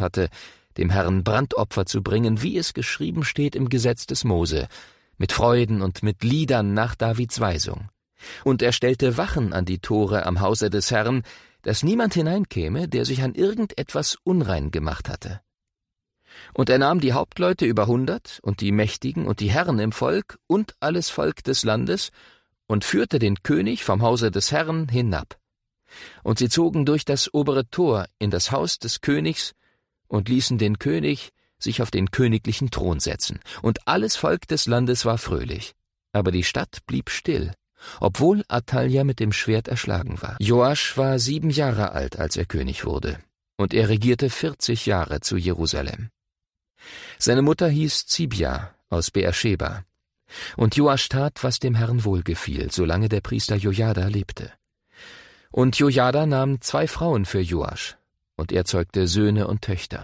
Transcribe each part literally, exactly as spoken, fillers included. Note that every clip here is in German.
gehabt hatte, dem Herrn Brandopfer zu bringen, wie es geschrieben steht im Gesetz des Mose, mit Freuden und mit Liedern nach Davids Weisung. Und er stellte Wachen an die Tore am Hause des Herrn, dass niemand hineinkäme, der sich an irgendetwas unrein gemacht hatte. Und er nahm die Hauptleute über hundert und die Mächtigen und die Herren im Volk und alles Volk des Landes und führte den König vom Hause des Herrn hinab. Und sie zogen durch das obere Tor in das Haus des Königs und ließen den König sich auf den königlichen Thron setzen. Und alles Volk des Landes war fröhlich. Aber die Stadt blieb still, obwohl Athalja mit dem Schwert erschlagen war. Joasch war sieben Jahre alt, als er König wurde, und er regierte vierzig Jahre zu Jerusalem. Seine Mutter hieß Zibia aus Beersheba. Und Joasch tat, was dem Herrn wohlgefiel, solange der Priester Jojada lebte. Und Jojada nahm zwei Frauen für Joasch, und er zeugte Söhne und Töchter.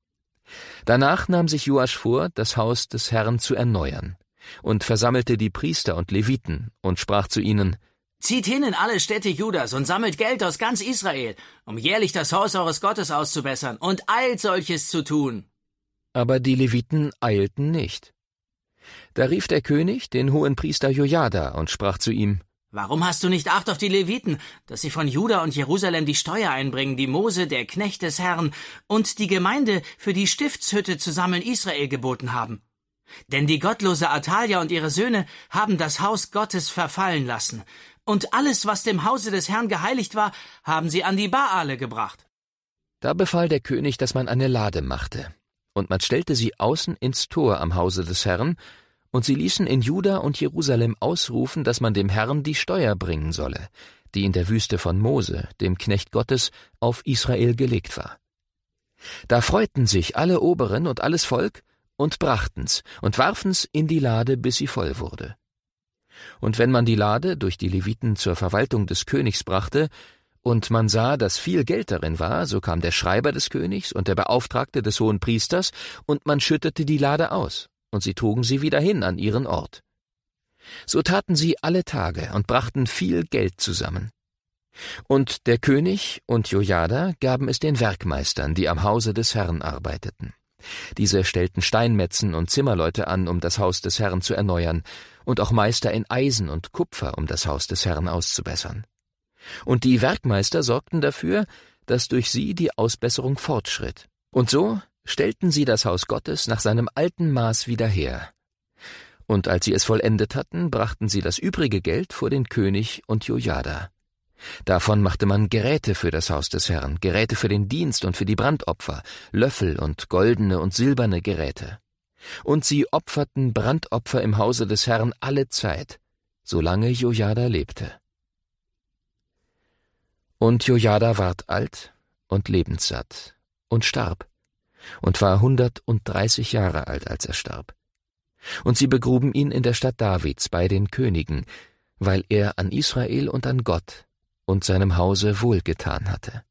Danach nahm sich Joasch vor, das Haus des Herrn zu erneuern, und versammelte die Priester und Leviten und sprach zu ihnen: Zieht hin in alle Städte Judas und sammelt Geld aus ganz Israel, um jährlich das Haus eures Gottes auszubessern, und eilt solches zu tun. Aber die Leviten eilten nicht. Da rief der König den Hohenpriester Jojada und sprach zu ihm: Warum hast du nicht Acht auf die Leviten, dass sie von Juda und Jerusalem die Steuer einbringen, die Mose, der Knecht des Herrn, und die Gemeinde für die Stiftshütte zu sammeln Israel geboten haben? Denn die gottlose Athalja und ihre Söhne haben das Haus Gottes verfallen lassen, und alles, was dem Hause des Herrn geheiligt war, haben sie an die Baale gebracht. Da befahl der König, dass man eine Lade machte, und man stellte sie außen ins Tor am Hause des Herrn, und sie ließen in Juda und Jerusalem ausrufen, dass man dem Herrn die Steuer bringen solle, die in der Wüste von Mose, dem Knecht Gottes, auf Israel gelegt war. Da freuten sich alle Oberen und alles Volk und brachten's und warfen's in die Lade, bis sie voll wurde. Und wenn man die Lade durch die Leviten zur Verwaltung des Königs brachte, und man sah, dass viel Geld darin war, so kam der Schreiber des Königs und der Beauftragte des Hohenpriesters, und man schüttete die Lade aus, und sie trugen sie wieder hin an ihren Ort. So taten sie alle Tage und brachten viel Geld zusammen. Und der König und Jojada gaben es den Werkmeistern, die am Hause des Herrn arbeiteten. Diese stellten Steinmetzen und Zimmerleute an, um das Haus des Herrn zu erneuern, und auch Meister in Eisen und Kupfer, um das Haus des Herrn auszubessern. Und die Werkmeister sorgten dafür, dass durch sie die Ausbesserung fortschritt. Und so stellten sie das Haus Gottes nach seinem alten Maß wieder her. Und als sie es vollendet hatten, brachten sie das übrige Geld vor den König und Jojada. Davon machte man Geräte für das Haus des Herrn, Geräte für den Dienst und für die Brandopfer, Löffel und goldene und silberne Geräte. Und sie opferten Brandopfer im Hause des Herrn alle Zeit, solange Jojada lebte. Und Jojada ward alt und lebenssatt und starb und war hundertunddreißig Jahre alt, als er starb. Und sie begruben ihn in der Stadt Davids bei den Königen, weil er an Israel und an Gott und seinem Hause wohlgetan hatte.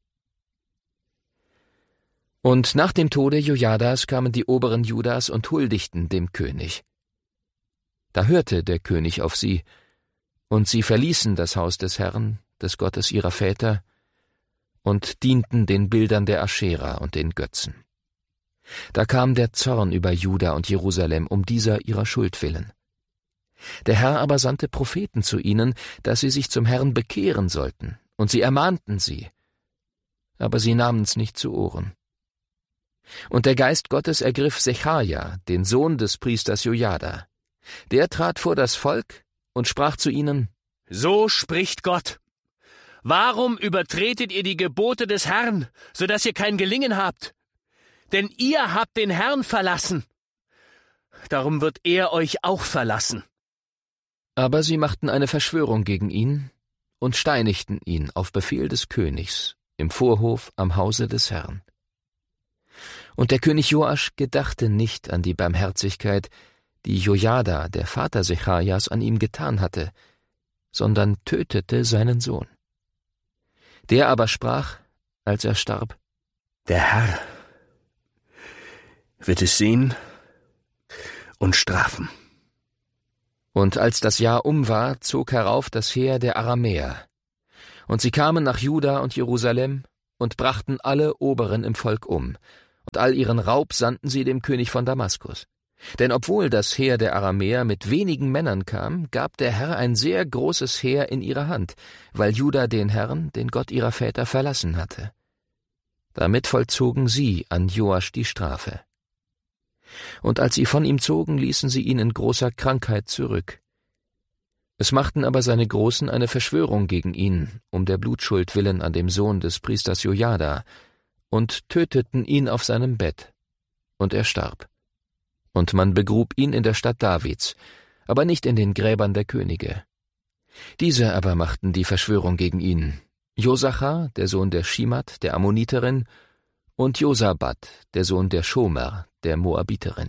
Und nach dem Tode Jojadas kamen die Oberen Judas und huldigten dem König. Da hörte der König auf sie, und sie verließen das Haus des Herrn, des Gottes ihrer Väter, und dienten den Bildern der Aschera und den Götzen. Da kam der Zorn über Juda und Jerusalem um dieser ihrer Schuld willen. Der Herr aber sandte Propheten zu ihnen, dass sie sich zum Herrn bekehren sollten, und sie ermahnten sie, aber sie nahmen's nicht zu Ohren. Und der Geist Gottes ergriff Sechaja, den Sohn des Priesters Jojada. Der trat vor das Volk und sprach zu ihnen: So spricht Gott. Warum übertretet ihr die Gebote des Herrn, so dass ihr kein Gelingen habt? Denn ihr habt den Herrn verlassen. Darum wird er euch auch verlassen. Aber sie machten eine Verschwörung gegen ihn und steinigten ihn auf Befehl des Königs im Vorhof am Hause des Herrn. Und der König Joasch gedachte nicht an die Barmherzigkeit, die Jojada, der Vater Sechajas, an ihm getan hatte, sondern tötete seinen Sohn. Der aber sprach, als er starb: Der Herr wird es sehen und strafen. Und als das Jahr um war, zog herauf das Heer der Aramäer. Und sie kamen nach Juda und Jerusalem und brachten alle Oberen im Volk um und all ihren Raub sandten sie dem König von Damaskus. Denn obwohl das Heer der Aramäer mit wenigen Männern kam, gab der Herr ein sehr großes Heer in ihre Hand, weil Juda den Herrn, den Gott ihrer Väter, verlassen hatte. Damit vollzogen sie an Joasch die Strafe. Und als sie von ihm zogen, ließen sie ihn in großer Krankheit zurück. Es machten aber seine Großen eine Verschwörung gegen ihn, um der Blutschuld willen an dem Sohn des Priesters Jojada, und töteten ihn auf seinem Bett. Und er starb. Und man begrub ihn in der Stadt Davids, aber nicht in den Gräbern der Könige. Diese aber machten die Verschwörung gegen ihn, Josachar, der Sohn der Schimat, der Ammoniterin, und Josabad, der Sohn der Schomer, der Moabiterin.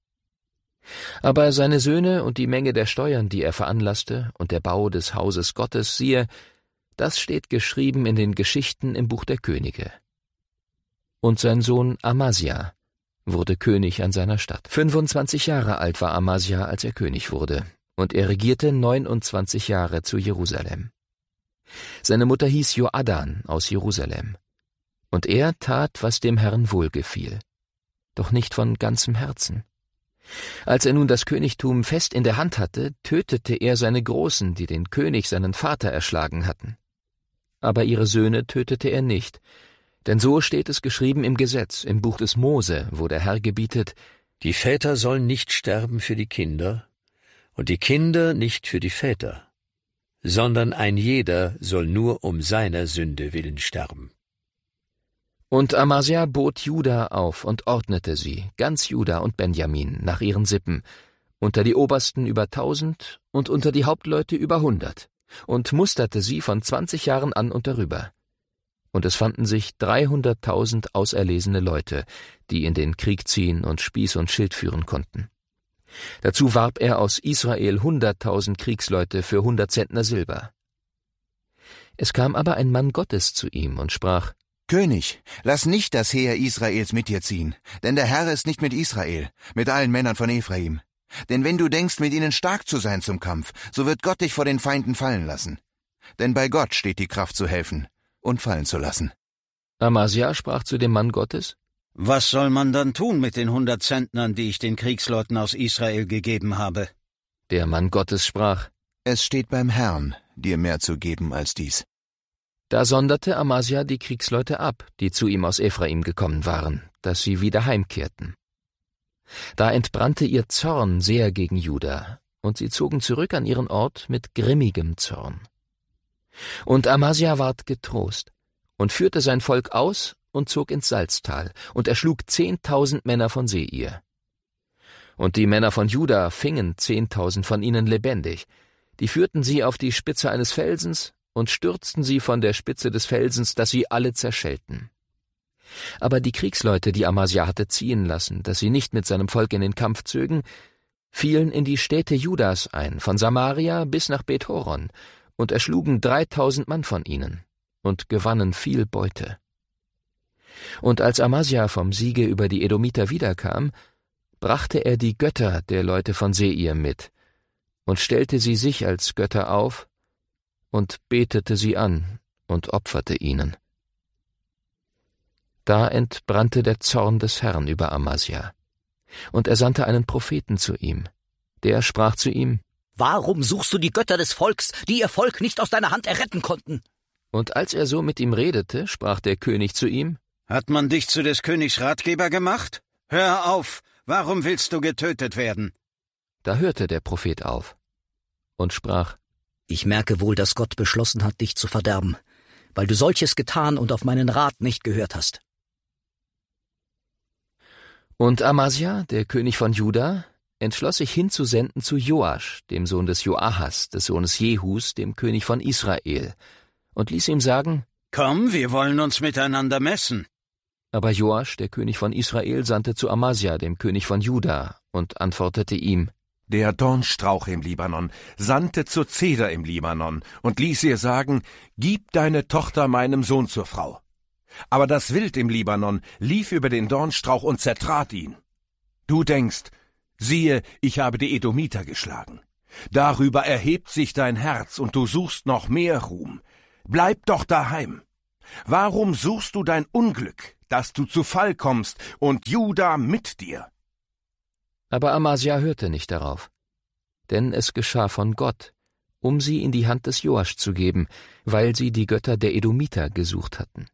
Aber seine Söhne und die Menge der Steuern, die er veranlasste, und der Bau des Hauses Gottes, siehe, das steht geschrieben in den Geschichten im Buch der Könige. Und sein Sohn Amasja wurde König an seiner Stadt. Fünfundzwanzig Jahre alt war Amasja, als er König wurde, und er regierte neunundzwanzig Jahre zu Jerusalem. Seine Mutter hieß Joadan aus Jerusalem. Und er tat, was dem Herrn wohlgefiel, doch nicht von ganzem Herzen. Als er nun das Königtum fest in der Hand hatte, tötete er seine Großen, die den König, seinen Vater, erschlagen hatten. Aber ihre Söhne tötete er nicht, denn so steht es geschrieben im Gesetz, im Buch des Mose, wo der Herr gebietet: Die Väter sollen nicht sterben für die Kinder, und die Kinder nicht für die Väter, sondern ein jeder soll nur um seiner Sünde willen sterben. Und Amasja bot Juda auf und ordnete sie, ganz Juda und Benjamin, nach ihren Sippen, unter die Obersten über tausend und unter die Hauptleute über hundert, und musterte sie von zwanzig Jahren an und darüber. Und es fanden sich dreihunderttausend auserlesene Leute, die in den Krieg ziehen und Spieß und Schild führen konnten. Dazu warb er aus Israel hunderttausend Kriegsleute für hundert Zentner Silber. Es kam aber ein Mann Gottes zu ihm und sprach: König, lass nicht das Heer Israels mit dir ziehen, denn der Herr ist nicht mit Israel, mit allen Männern von Ephraim. Denn wenn du denkst, mit ihnen stark zu sein zum Kampf, so wird Gott dich vor den Feinden fallen lassen. Denn bei Gott steht die Kraft zu helfen und fallen zu lassen. Amasja sprach zu dem Mann Gottes: Was soll man dann tun mit den hundert Zentnern, die ich den Kriegsleuten aus Israel gegeben habe? Der Mann Gottes sprach: Es steht beim Herrn, dir mehr zu geben als dies. Da sonderte Amasja die Kriegsleute ab, die zu ihm aus Ephraim gekommen waren, dass sie wieder heimkehrten. Da entbrannte ihr Zorn sehr gegen Juda, und sie zogen zurück an ihren Ort mit grimmigem Zorn. Und Amasja ward getrost und führte sein Volk aus und zog ins Salztal und erschlug zehntausend Männer von Seir. Und die Männer von Juda fingen zehntausend von ihnen lebendig, die führten sie auf die Spitze eines Felsens und stürzten sie von der Spitze des Felsens, dass sie alle zerschellten. Aber die Kriegsleute, die Amasja hatte ziehen lassen, dass sie nicht mit seinem Volk in den Kampf zögen, fielen in die Städte Judas ein, von Samaria bis nach Bet-Horon, und erschlugen dreitausend Mann von ihnen und gewannen viel Beute. Und als Amasja vom Siege über die Edomiter wiederkam, brachte er die Götter der Leute von Seir mit und stellte sie sich als Götter auf und betete sie an und opferte ihnen. Da entbrannte der Zorn des Herrn über Amasja, und er sandte einen Propheten zu ihm. Der sprach zu ihm: Warum suchst du die Götter des Volks, die ihr Volk nicht aus deiner Hand erretten konnten? Und als er so mit ihm redete, sprach der König zu ihm: Hat man dich zu des Königs Ratgeber gemacht? Hör auf, warum willst du getötet werden? Da hörte der Prophet auf und sprach: Ich merke wohl, dass Gott beschlossen hat, dich zu verderben, weil du solches getan und auf meinen Rat nicht gehört hast. Und Amasja, der König von Juda, entschloss sich hinzusenden zu Joasch, dem Sohn des Joahas, des Sohnes Jehus, dem König von Israel, und ließ ihm sagen: Komm, wir wollen uns miteinander messen. Aber Joasch, der König von Israel, sandte zu Amasja, dem König von Juda, und antwortete ihm: Der Dornstrauch im Libanon sandte zur Zeder im Libanon und ließ ihr sagen: Gib deine Tochter meinem Sohn zur Frau. Aber das Wild im Libanon lief über den Dornstrauch und zertrat ihn. Du denkst: Siehe, ich habe die Edomiter geschlagen. Darüber erhebt sich dein Herz, und du suchst noch mehr Ruhm. Bleib doch daheim. Warum suchst du dein Unglück, dass du zu Fall kommst und Juda mit dir. Aber Amasia hörte nicht darauf, denn es geschah von Gott, um sie in die Hand des Joasch zu geben, weil sie die Götter der Edomiter gesucht hatten.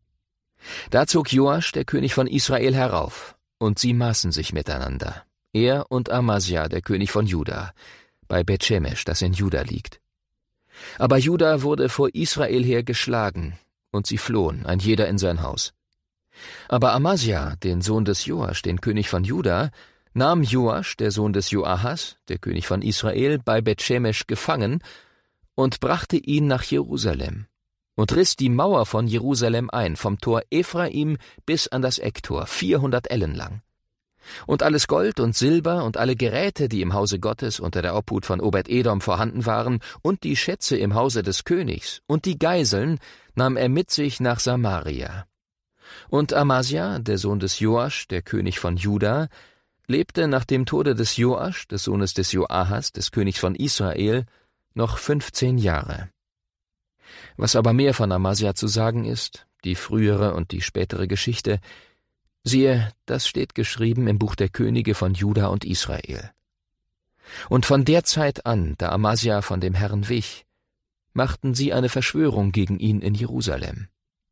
Da zog Joasch, der König von Israel, herauf, und sie maßen sich miteinander, er und Amasia, der König von Juda, bei Bethshemesh, das in Juda liegt. Aber Juda wurde vor Israel her geschlagen, und sie flohen, ein jeder in sein Haus. Aber Amasia, den Sohn des Joasch, den König von Juda, nahm Joasch, der Sohn des Joahas, der König von Israel, bei Bethshemesh gefangen und brachte ihn nach Jerusalem und riss die Mauer von Jerusalem ein, vom Tor Ephraim bis an das Ecktor, vierhundert Ellen lang. Und alles Gold und Silber und alle Geräte, die im Hause Gottes unter der Obhut von Obed-Edom vorhanden waren, und die Schätze im Hause des Königs und die Geiseln, nahm er mit sich nach Samaria. Und Amasia, der Sohn des Joasch, der König von Juda, lebte nach dem Tode des Joasch, des Sohnes des Joahas, des Königs von Israel, noch fünfzehn Jahre. Was aber mehr von Amasia zu sagen ist, die frühere und die spätere Geschichte, siehe, das steht geschrieben im Buch der Könige von Juda und Israel. Und von der Zeit an, da Amasia von dem Herrn wich, machten sie eine Verschwörung gegen ihn in Jerusalem.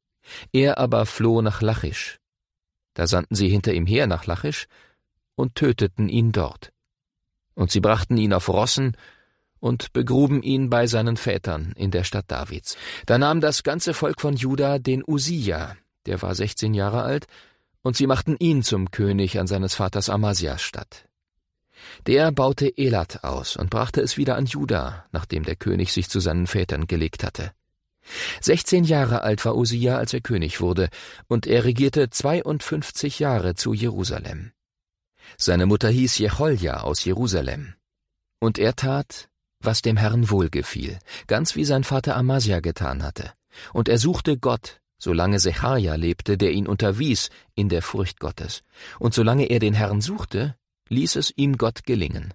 Er aber floh nach Lachisch. Da sandten sie hinter ihm her nach Lachisch und töteten ihn dort. Und sie brachten ihn auf Rossen und begruben ihn bei seinen Vätern in der Stadt Davids. Da nahm das ganze Volk von Juda den Usia, der war sechzehn Jahre alt, und sie machten ihn zum König an seines Vaters Amasias Statt. Der baute Elat aus und brachte es wieder an Juda, nachdem der König sich zu seinen Vätern gelegt hatte. Sechzehn Jahre alt war Usia, als er König wurde, und er regierte zweiundfünfzig Jahre zu Jerusalem. Seine Mutter hieß Jecholja aus Jerusalem. Und er tat, was dem Herrn wohlgefiel, ganz wie sein Vater Amasia getan hatte. Und er suchte Gott, solange Secharja lebte, der ihn unterwies in der Furcht Gottes. Und solange er den Herrn suchte, ließ es ihm Gott gelingen.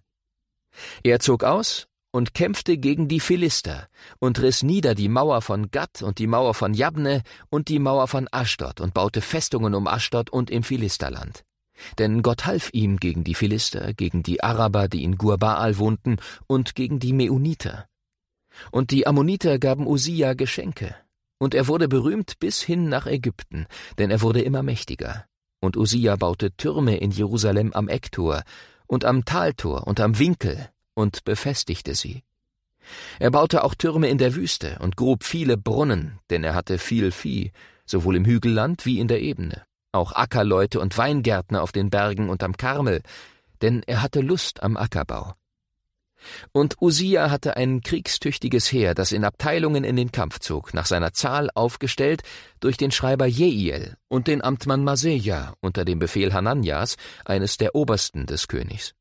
Er zog aus und kämpfte gegen die Philister und riss nieder die Mauer von Gat und die Mauer von Jabne und die Mauer von Aschdod und baute Festungen um Aschdod und im Philisterland. Denn Gott half ihm gegen die Philister, gegen die Araber, die in Gur-Baal wohnten, und gegen die Meuniter. Und die Ammoniter gaben Usia Geschenke. Und er wurde berühmt bis hin nach Ägypten, denn er wurde immer mächtiger. Und Usia baute Türme in Jerusalem am Ecktor und am Taltor und am Winkel und befestigte sie. Er baute auch Türme in der Wüste und grub viele Brunnen, denn er hatte viel Vieh, sowohl im Hügelland wie in der Ebene. Auch Ackerleute und Weingärtner auf den Bergen und am Karmel, denn er hatte Lust am Ackerbau. Und Usia hatte ein kriegstüchtiges Heer, das in Abteilungen in den Kampf zog, nach seiner Zahl aufgestellt durch den Schreiber Jeiel und den Amtmann Maseja unter dem Befehl Hananias, eines der Obersten des Königs.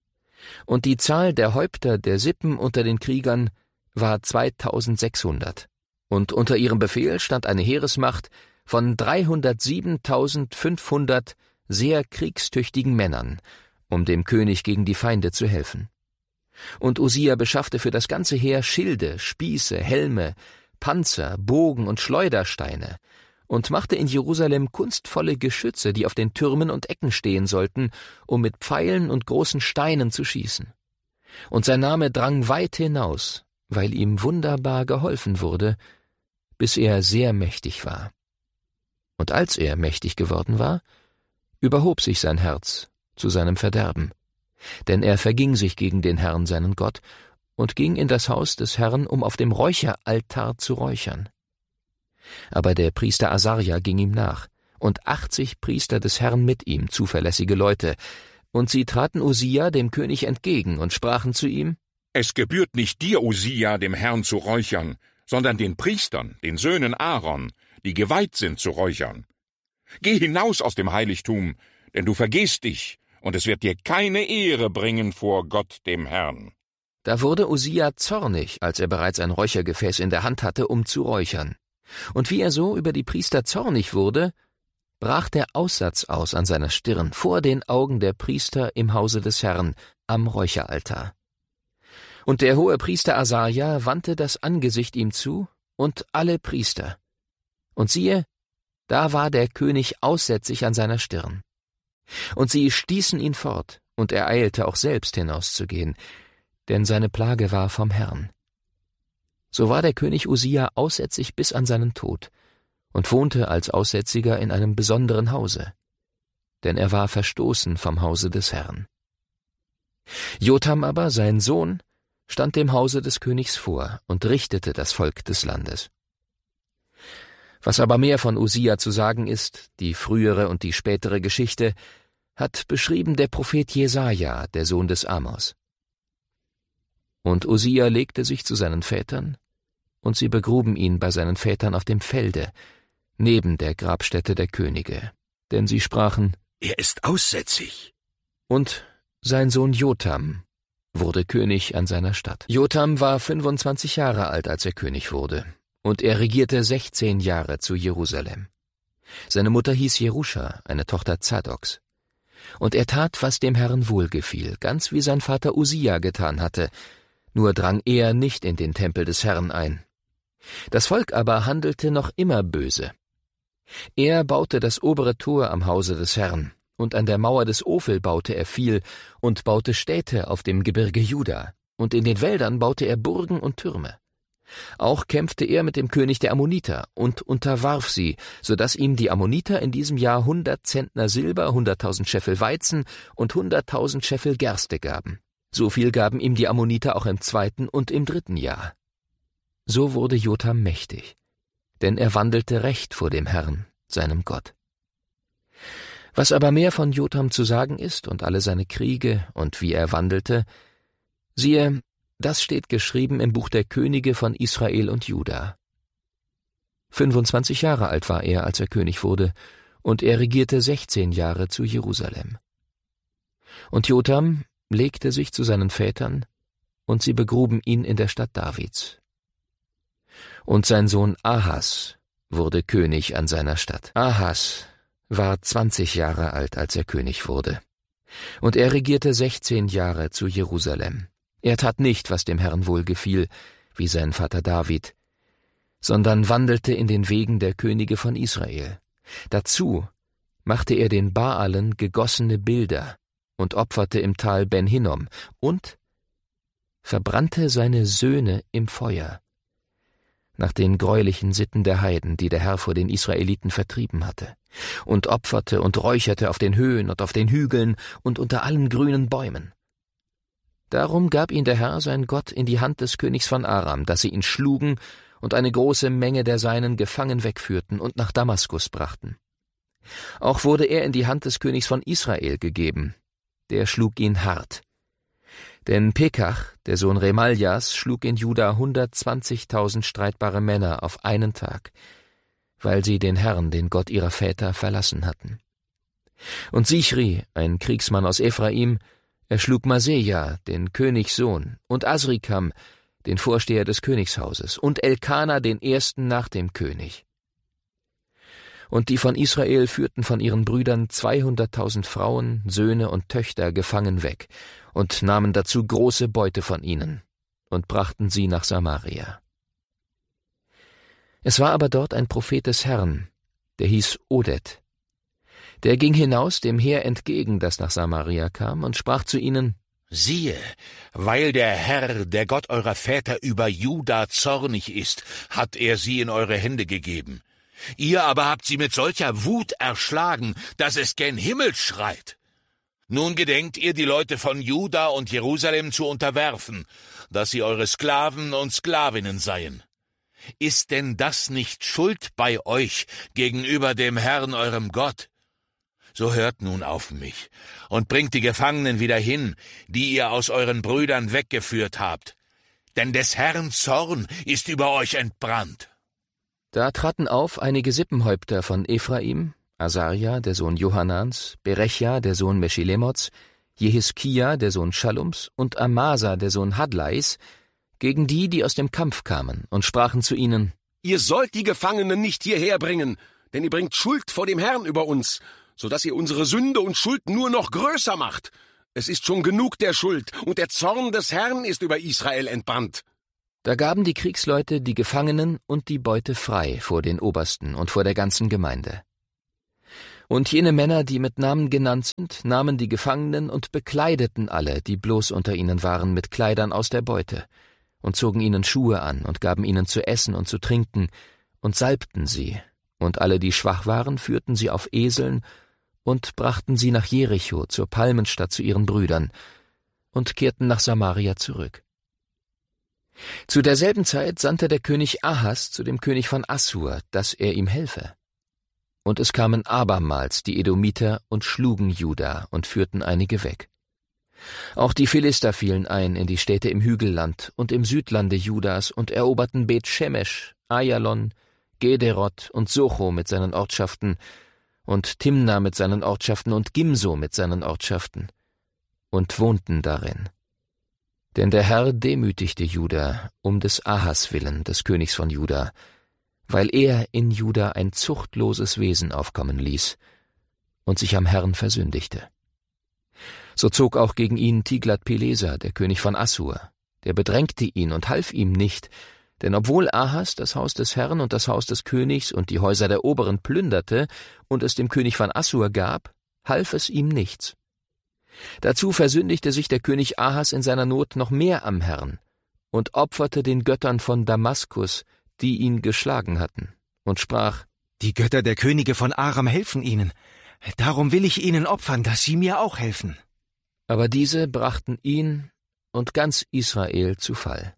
Und die Zahl der Häupter der Sippen unter den Kriegern war zweitausendsechshundert, und unter ihrem Befehl stand eine Heeresmacht von dreihundertsiebentausendfünfhundert sehr kriegstüchtigen Männern, um dem König gegen die Feinde zu helfen. Und Usia beschaffte für das ganze Heer Schilde, Spieße, Helme, Panzer, Bogen und Schleudersteine und machte in Jerusalem kunstvolle Geschütze, die auf den Türmen und Ecken stehen sollten, um mit Pfeilen und großen Steinen zu schießen. Und sein Name drang weit hinaus, weil ihm wunderbar geholfen wurde, bis er sehr mächtig war. Und als er mächtig geworden war, überhob sich sein Herz zu seinem Verderben. Denn er verging sich gegen den Herrn, seinen Gott, und ging in das Haus des Herrn, um auf dem Räucheraltar zu räuchern. Aber der Priester Asaria ging ihm nach, und achtzig Priester des Herrn mit ihm, zuverlässige Leute, und sie traten Usia dem König entgegen und sprachen zu ihm: Es gebührt nicht dir, Usia, dem Herrn zu räuchern, sondern den Priestern, den Söhnen Aaron, die geweiht sind zu räuchern. Geh hinaus aus dem Heiligtum, denn du vergehst dich, und es wird dir keine Ehre bringen vor Gott dem Herrn. Da wurde Usia zornig, als er bereits ein Räuchergefäß in der Hand hatte, um zu räuchern. Und wie er so über die Priester zornig wurde, brach der Aussatz aus an seiner Stirn vor den Augen der Priester im Hause des Herrn am Räucheraltar. Und der hohe Priester Asaja wandte das Angesicht ihm zu und alle Priester. Und siehe, da war der König aussätzig an seiner Stirn. Und sie stießen ihn fort, und er eilte auch selbst hinauszugehen, denn seine Plage war vom Herrn. So war der König Usia aussätzig bis an seinen Tod und wohnte als Aussätziger in einem besonderen Hause, denn er war verstoßen vom Hause des Herrn. Jotham aber, sein Sohn, stand dem Hause des Königs vor und richtete das Volk des Landes. Was aber mehr von Usia zu sagen ist, die frühere und die spätere Geschichte, hat beschrieben der Prophet Jesaja, der Sohn des Amos. Und Usia legte sich zu seinen Vätern, und sie begruben ihn bei seinen Vätern auf dem Felde, neben der Grabstätte der Könige, denn sie sprachen: Er ist aussätzig. Und sein Sohn Jotham wurde König an seiner Stadt. Jotham war fünfundzwanzig Jahre alt, als er König wurde, und er regierte sechzehn Jahre zu Jerusalem. Seine Mutter hieß Jeruscha, eine Tochter Zadoks. Und er tat, was dem Herrn wohlgefiel, ganz wie sein Vater Usia getan hatte, nur drang er nicht in den Tempel des Herrn ein. Das Volk aber handelte noch immer böse. Er baute das obere Tor am Hause des Herrn, und an der Mauer des Ophel baute er viel und baute Städte auf dem Gebirge Juda, und in den Wäldern baute er Burgen und Türme. Auch kämpfte er mit dem König der Ammoniter und unterwarf sie, so dass ihm die Ammoniter in diesem Jahr hundert Zentner Silber, hunderttausend Scheffel Weizen und hunderttausend Scheffel Gerste gaben. So viel gaben ihm die Ammoniter auch im zweiten und im dritten Jahr. So wurde Jotham mächtig, denn er wandelte recht vor dem Herrn, seinem Gott. Was aber mehr von Jotham zu sagen ist und alle seine Kriege und wie er wandelte, siehe, das steht geschrieben im Buch der Könige von Israel und Juda. Fünfundzwanzig Jahre alt war er, als er König wurde, und er regierte sechzehn Jahre zu Jerusalem. Und Jotham legte sich zu seinen Vätern, und sie begruben ihn in der Stadt Davids. Und sein Sohn Ahas wurde König an seiner Stadt. Ahas war zwanzig Jahre alt, als er König wurde, und er regierte sechzehn Jahre zu Jerusalem. Er tat nicht, was dem Herrn wohlgefiel, wie sein Vater David, sondern wandelte in den Wegen der Könige von Israel. Dazu machte er den Baalen gegossene Bilder und opferte im Tal Ben Hinnom und verbrannte seine Söhne im Feuer, nach den greulichen Sitten der Heiden, die der Herr vor den Israeliten vertrieben hatte, und opferte und räucherte auf den Höhen und auf den Hügeln und unter allen grünen Bäumen. Darum gab ihn der Herr, sein Gott, in die Hand des Königs von Aram, dass sie ihn schlugen und eine große Menge der Seinen gefangen wegführten und nach Damaskus brachten. Auch wurde er in die Hand des Königs von Israel gegeben. Der schlug ihn hart. Denn Pekach, der Sohn Remaljas, schlug in Juda hundertzwanzigtausend streitbare Männer auf einen Tag, weil sie den Herrn, den Gott ihrer Väter, verlassen hatten. Und Sichri, ein Kriegsmann aus Ephraim, erschlug Maseja, den Königssohn, und Asrikam, den Vorsteher des Königshauses, und Elkana, den ersten nach dem König. Und die von Israel führten von ihren Brüdern zweihunderttausend Frauen, Söhne und Töchter gefangen weg und nahmen dazu große Beute von ihnen und brachten sie nach Samaria. Es war aber dort ein Prophet des Herrn, der hieß Odet. Der ging hinaus dem Heer entgegen, das nach Samaria kam, und sprach zu ihnen: Siehe, weil der Herr, der Gott eurer Väter, über Juda zornig ist, hat er sie in eure Hände gegeben. Ihr aber habt sie mit solcher Wut erschlagen, dass es gen Himmel schreit. Nun gedenkt ihr, die Leute von Juda und Jerusalem zu unterwerfen, dass sie eure Sklaven und Sklavinnen seien. Ist denn das nicht Schuld bei euch gegenüber dem Herrn, eurem Gott? So hört nun auf mich und bringt die Gefangenen wieder hin, die ihr aus euren Brüdern weggeführt habt. Denn des Herrn Zorn ist über euch entbrannt. Da traten auf einige Sippenhäupter von Ephraim, Asaria, der Sohn Johanans, Berechja, der Sohn Meschilemots, Jehiskia, der Sohn Schallums, und Amasa, der Sohn Hadlais, gegen die, die aus dem Kampf kamen, und sprachen zu ihnen: Ihr sollt die Gefangenen nicht hierher bringen, denn ihr bringt Schuld vor dem Herrn über uns, so dass ihr unsere Sünde und Schuld nur noch größer macht. Es ist schon genug der Schuld, und der Zorn des Herrn ist über Israel entbrannt. Da gaben die Kriegsleute die Gefangenen und die Beute frei vor den Obersten und vor der ganzen Gemeinde. Und jene Männer, die mit Namen genannt sind, nahmen die Gefangenen und bekleideten alle, die bloß unter ihnen waren, mit Kleidern aus der Beute, und zogen ihnen Schuhe an und gaben ihnen zu essen und zu trinken und salbten sie, und alle, die schwach waren, führten sie auf Eseln und brachten sie nach Jericho zur Palmenstadt zu ihren Brüdern und kehrten nach Samaria zurück. Zu derselben Zeit sandte der König Ahas zu dem König von Assur, dass er ihm helfe. Und es kamen abermals die Edomiter und schlugen Juda und führten einige weg. Auch die Philister fielen ein in die Städte im Hügelland und im Südlande Judas und eroberten Bet-Shemesh, Ayalon, Gederot und Socho mit seinen Ortschaften und Timna mit seinen Ortschaften und Gimso mit seinen Ortschaften und wohnten darin. Denn der Herr demütigte Juda um des Ahas willen, des Königs von Juda, weil er in Juda ein zuchtloses Wesen aufkommen ließ und sich am Herrn versündigte. So zog auch gegen ihn Tiglat-Pileser, der König von Assur, der bedrängte ihn und half ihm nicht, denn obwohl Ahas das Haus des Herrn und das Haus des Königs und die Häuser der Oberen plünderte und es dem König von Assur gab, half es ihm nichts. Dazu versündigte sich der König Ahas in seiner Not noch mehr am Herrn und opferte den Göttern von Damaskus, die ihn geschlagen hatten, und sprach: Die Götter der Könige von Aram helfen ihnen, darum will ich ihnen opfern, dass sie mir auch helfen. Aber diese brachten ihn und ganz Israel zu Fall.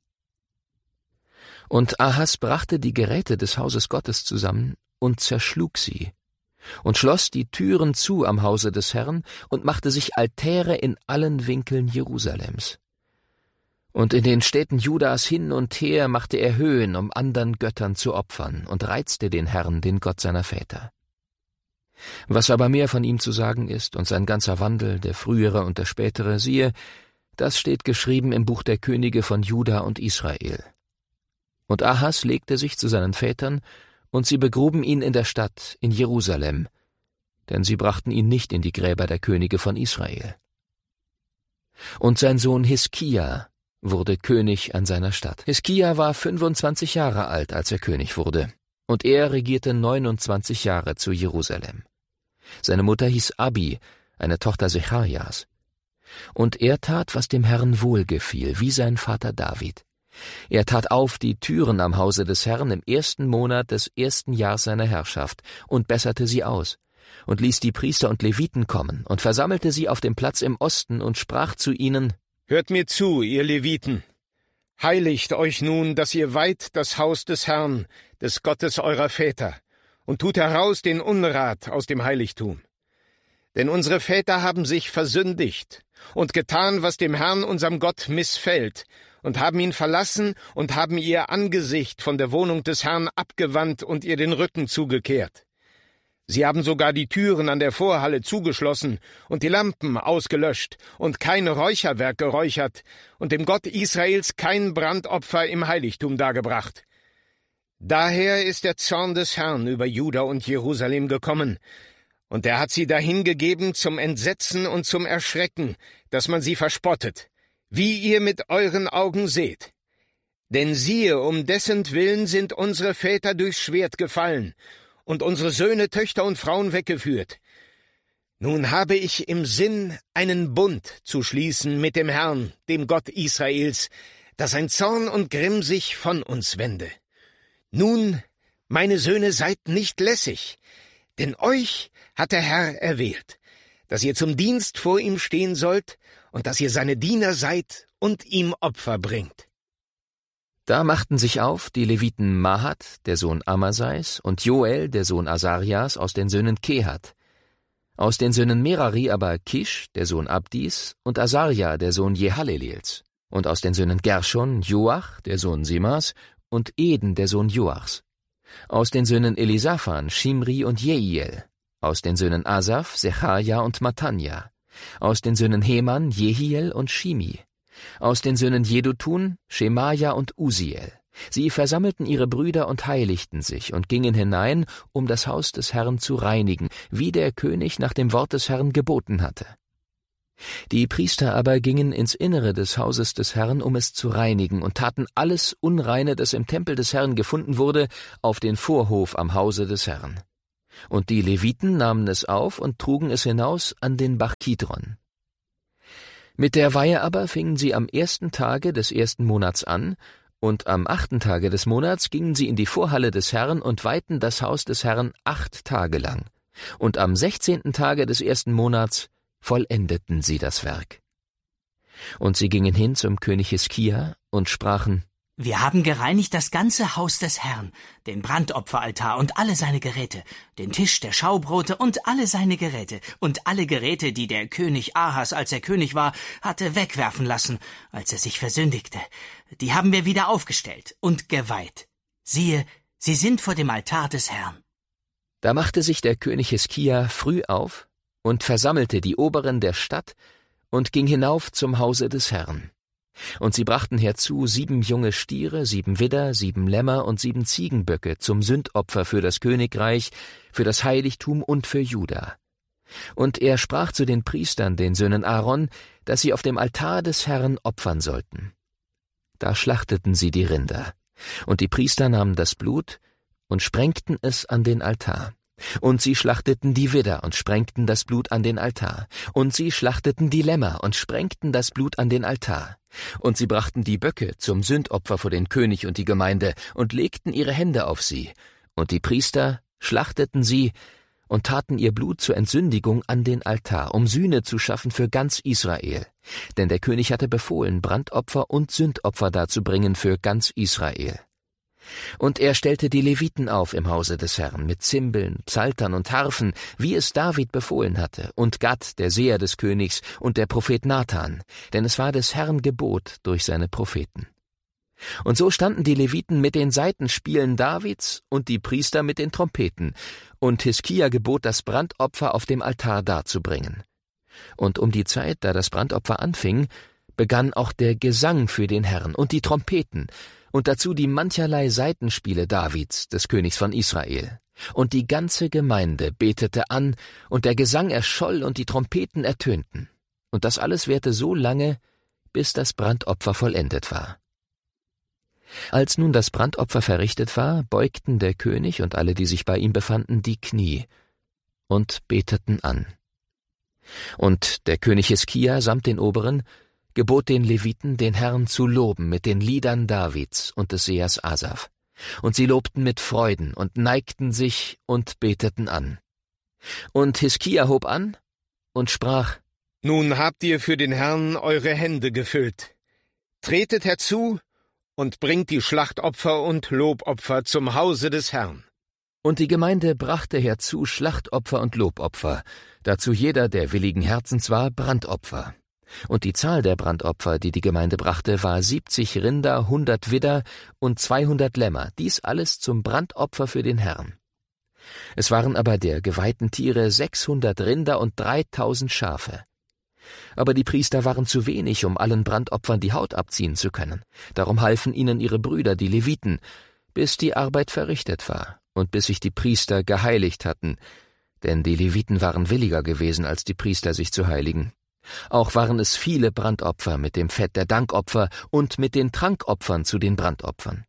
Und Ahas brachte die Geräte des Hauses Gottes zusammen und zerschlug sie und schloss die Türen zu am Hause des Herrn und machte sich Altäre in allen Winkeln Jerusalems. Und in den Städten Judas hin und her machte er Höhen, um andern Göttern zu opfern, und reizte den Herrn, den Gott seiner Väter. Was aber mehr von ihm zu sagen ist und sein ganzer Wandel, der frühere und der spätere, siehe, das steht geschrieben im Buch der Könige von Juda und Israel. Und Ahas legte sich zu seinen Vätern, und sie begruben ihn in der Stadt, in Jerusalem, denn sie brachten ihn nicht in die Gräber der Könige von Israel. Und sein Sohn Hiskia wurde König an seiner Stadt. Hiskia war fünfundzwanzig Jahre alt, als er König wurde, und er regierte neunundzwanzig Jahre zu Jerusalem. Seine Mutter hieß Abi, eine Tochter Secharias. Und er tat, was dem Herrn wohlgefiel, wie sein Vater David. Er tat auf die Türen am Hause des Herrn im ersten Monat des ersten Jahres seiner Herrschaft und besserte sie aus und ließ die Priester und Leviten kommen und versammelte sie auf dem Platz im Osten und sprach zu ihnen: Hört mir zu, ihr Leviten. Heiligt euch nun, dass ihr weiht das Haus des Herrn, des Gottes eurer Väter, und tut heraus den Unrat aus dem Heiligtum. Denn unsere Väter haben sich versündigt und getan, was dem Herrn, unserem Gott, missfällt, und haben ihn verlassen und haben ihr Angesicht von der Wohnung des Herrn abgewandt und ihr den Rücken zugekehrt. Sie haben sogar die Türen an der Vorhalle zugeschlossen und die Lampen ausgelöscht und kein Räucherwerk geräuchert und dem Gott Israels kein Brandopfer im Heiligtum dargebracht. Daher ist der Zorn des Herrn über Juda und Jerusalem gekommen, und er hat sie dahingegeben zum Entsetzen und zum Erschrecken, dass man sie verspottet, wie ihr mit euren Augen seht. Denn siehe, um dessen Willen sind unsere Väter durchs Schwert gefallen und unsere Söhne, Töchter und Frauen weggeführt. Nun habe ich im Sinn, einen Bund zu schließen mit dem Herrn, dem Gott Israels, dass sein Zorn und Grimm sich von uns wende. Nun, meine Söhne, seid nicht lässig, denn euch hat der Herr erwählt, dass ihr zum Dienst vor ihm stehen sollt und dass ihr seine Diener seid und ihm Opfer bringt. Da machten sich auf die Leviten Mahat, der Sohn Amasais, und Joel, der Sohn Asarias, aus den Söhnen Kehat. Aus den Söhnen Merari aber Kisch, der Sohn Abdis, und Asaria, der Sohn Jehalelels. Und aus den Söhnen Gershon Joach, der Sohn Simas, und Eden, der Sohn Joachs. Aus den Söhnen Elisaphan Shimri und Jeiel. Aus den Söhnen Asaph Sechaja und Matanja. Aus den Söhnen Heman Jehiel und Shimi. Aus den Söhnen Jedutun Schemaja und Usiel. Sie versammelten ihre Brüder und heiligten sich und gingen hinein, um das Haus des Herrn zu reinigen, wie der König nach dem Wort des Herrn geboten hatte. Die Priester aber gingen ins Innere des Hauses des Herrn, um es zu reinigen, und taten alles Unreine, das im Tempel des Herrn gefunden wurde, auf den Vorhof am Hause des Herrn. Und die Leviten nahmen es auf und trugen es hinaus an den Bach Kidron. Mit der Weihe aber fingen sie am ersten Tage des ersten Monats an, und am achten Tage des Monats gingen sie in die Vorhalle des Herrn und weihten das Haus des Herrn acht Tage lang. Und am sechzehnten Tage des ersten Monats vollendeten sie das Werk. Und sie gingen hin zum König Hiskia und sprachen: Wir haben gereinigt das ganze Haus des Herrn, den Brandopferaltar und alle seine Geräte, den Tisch der Schaubrote und alle seine Geräte und alle Geräte, die der König Ahas, als er König war, hatte wegwerfen lassen, als er sich versündigte. Die haben wir wieder aufgestellt und geweiht. Siehe, sie sind vor dem Altar des Herrn. Da machte sich der König Hiskia früh auf und versammelte die Oberen der Stadt und ging hinauf zum Hause des Herrn. Und sie brachten herzu sieben junge Stiere, sieben Widder, sieben Lämmer und sieben Ziegenböcke zum Sündopfer für das Königreich, für das Heiligtum und für Juda. Und er sprach zu den Priestern, den Söhnen Aaron, dass sie auf dem Altar des Herrn opfern sollten. Da schlachteten sie die Rinder, und die Priester nahmen das Blut und sprengten es an den Altar. Und sie schlachteten die Widder und sprengten das Blut an den Altar. Und sie schlachteten die Lämmer und sprengten das Blut an den Altar. Und sie brachten die Böcke zum Sündopfer vor den König und die Gemeinde und legten ihre Hände auf sie. Und die Priester schlachteten sie und taten ihr Blut zur Entsündigung an den Altar, um Sühne zu schaffen für ganz Israel. Denn der König hatte befohlen, Brandopfer und Sündopfer darzubringen für ganz Israel. Und er stellte die Leviten auf im Hause des Herrn mit Zimbeln, Psaltern und Harfen, wie es David befohlen hatte, und Gad, der Seher des Königs, und der Prophet Nathan, denn es war des Herrn Gebot durch seine Propheten. Und so standen die Leviten mit den Saitenspielen Davids und die Priester mit den Trompeten, und Hiskia gebot, das Brandopfer auf dem Altar darzubringen. Und um die Zeit, da das Brandopfer anfing, begann auch der Gesang für den Herrn und die Trompeten, und dazu die mancherlei Saitenspiele Davids, des Königs von Israel. Und die ganze Gemeinde betete an, und der Gesang erscholl und die Trompeten ertönten. Und das alles währte so lange, bis das Brandopfer vollendet war. Als nun das Brandopfer verrichtet war, beugten der König und alle, die sich bei ihm befanden, die Knie und beteten an. Und der König Hiskia samt den Oberen gebot den Leviten, den Herrn zu loben mit den Liedern Davids und des Sehers Asaf. Und sie lobten mit Freuden und neigten sich und beteten an. Und Hiskia hob an und sprach: Nun habt ihr für den Herrn eure Hände gefüllt. Tretet herzu und bringt die Schlachtopfer und Lobopfer zum Hause des Herrn. Und die Gemeinde brachte herzu Schlachtopfer und Lobopfer, dazu jeder, der willigen Herzens war, Brandopfer. Und die Zahl der Brandopfer, die die Gemeinde brachte, war siebzig Rinder, hundert Widder und zweihundert Lämmer, dies alles zum Brandopfer für den Herrn. Es waren aber der geweihten Tiere sechshundert Rinder und dreitausend Schafe. Aber die Priester waren zu wenig, um allen Brandopfern die Haut abziehen zu können. Darum halfen ihnen ihre Brüder, die Leviten, bis die Arbeit verrichtet war und bis sich die Priester geheiligt hatten, denn die Leviten waren williger gewesen, als die Priester sich zu heiligen. Auch waren es viele Brandopfer mit dem Fett der Dankopfer und mit den Trankopfern zu den Brandopfern.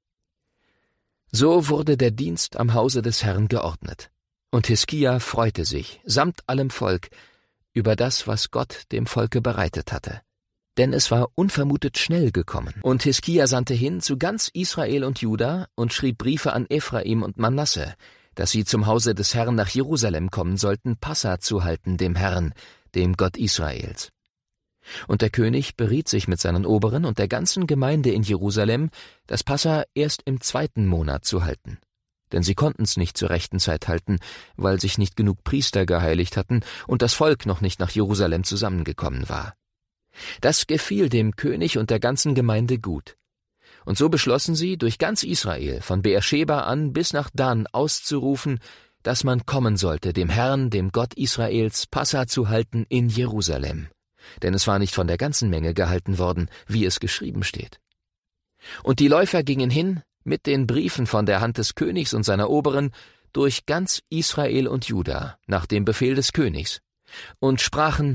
So wurde der Dienst am Hause des Herrn geordnet. Und Hiskia freute sich, samt allem Volk, über das, was Gott dem Volke bereitet hatte. Denn es war unvermutet schnell gekommen. Und Hiskia sandte hin zu ganz Israel und Juda und schrieb Briefe an Ephraim und Manasse, dass sie zum Hause des Herrn nach Jerusalem kommen sollten, Passa zu halten dem Herrn, dem Gott Israels. Und der König beriet sich mit seinen Oberen und der ganzen Gemeinde in Jerusalem, das Passa erst im zweiten Monat zu halten. Denn sie konnten's nicht zur rechten Zeit halten, weil sich nicht genug Priester geheiligt hatten und das Volk noch nicht nach Jerusalem zusammengekommen war. Das gefiel dem König und der ganzen Gemeinde gut. Und so beschlossen sie, durch ganz Israel, von Beersheba an bis nach Dan auszurufen, dass man kommen sollte, dem Herrn, dem Gott Israels, Passa zu halten in Jerusalem. Denn es war nicht von der ganzen Menge gehalten worden, wie es geschrieben steht. Und die Läufer gingen hin, mit den Briefen von der Hand des Königs und seiner Oberen, durch ganz Israel und Juda, nach dem Befehl des Königs, und sprachen: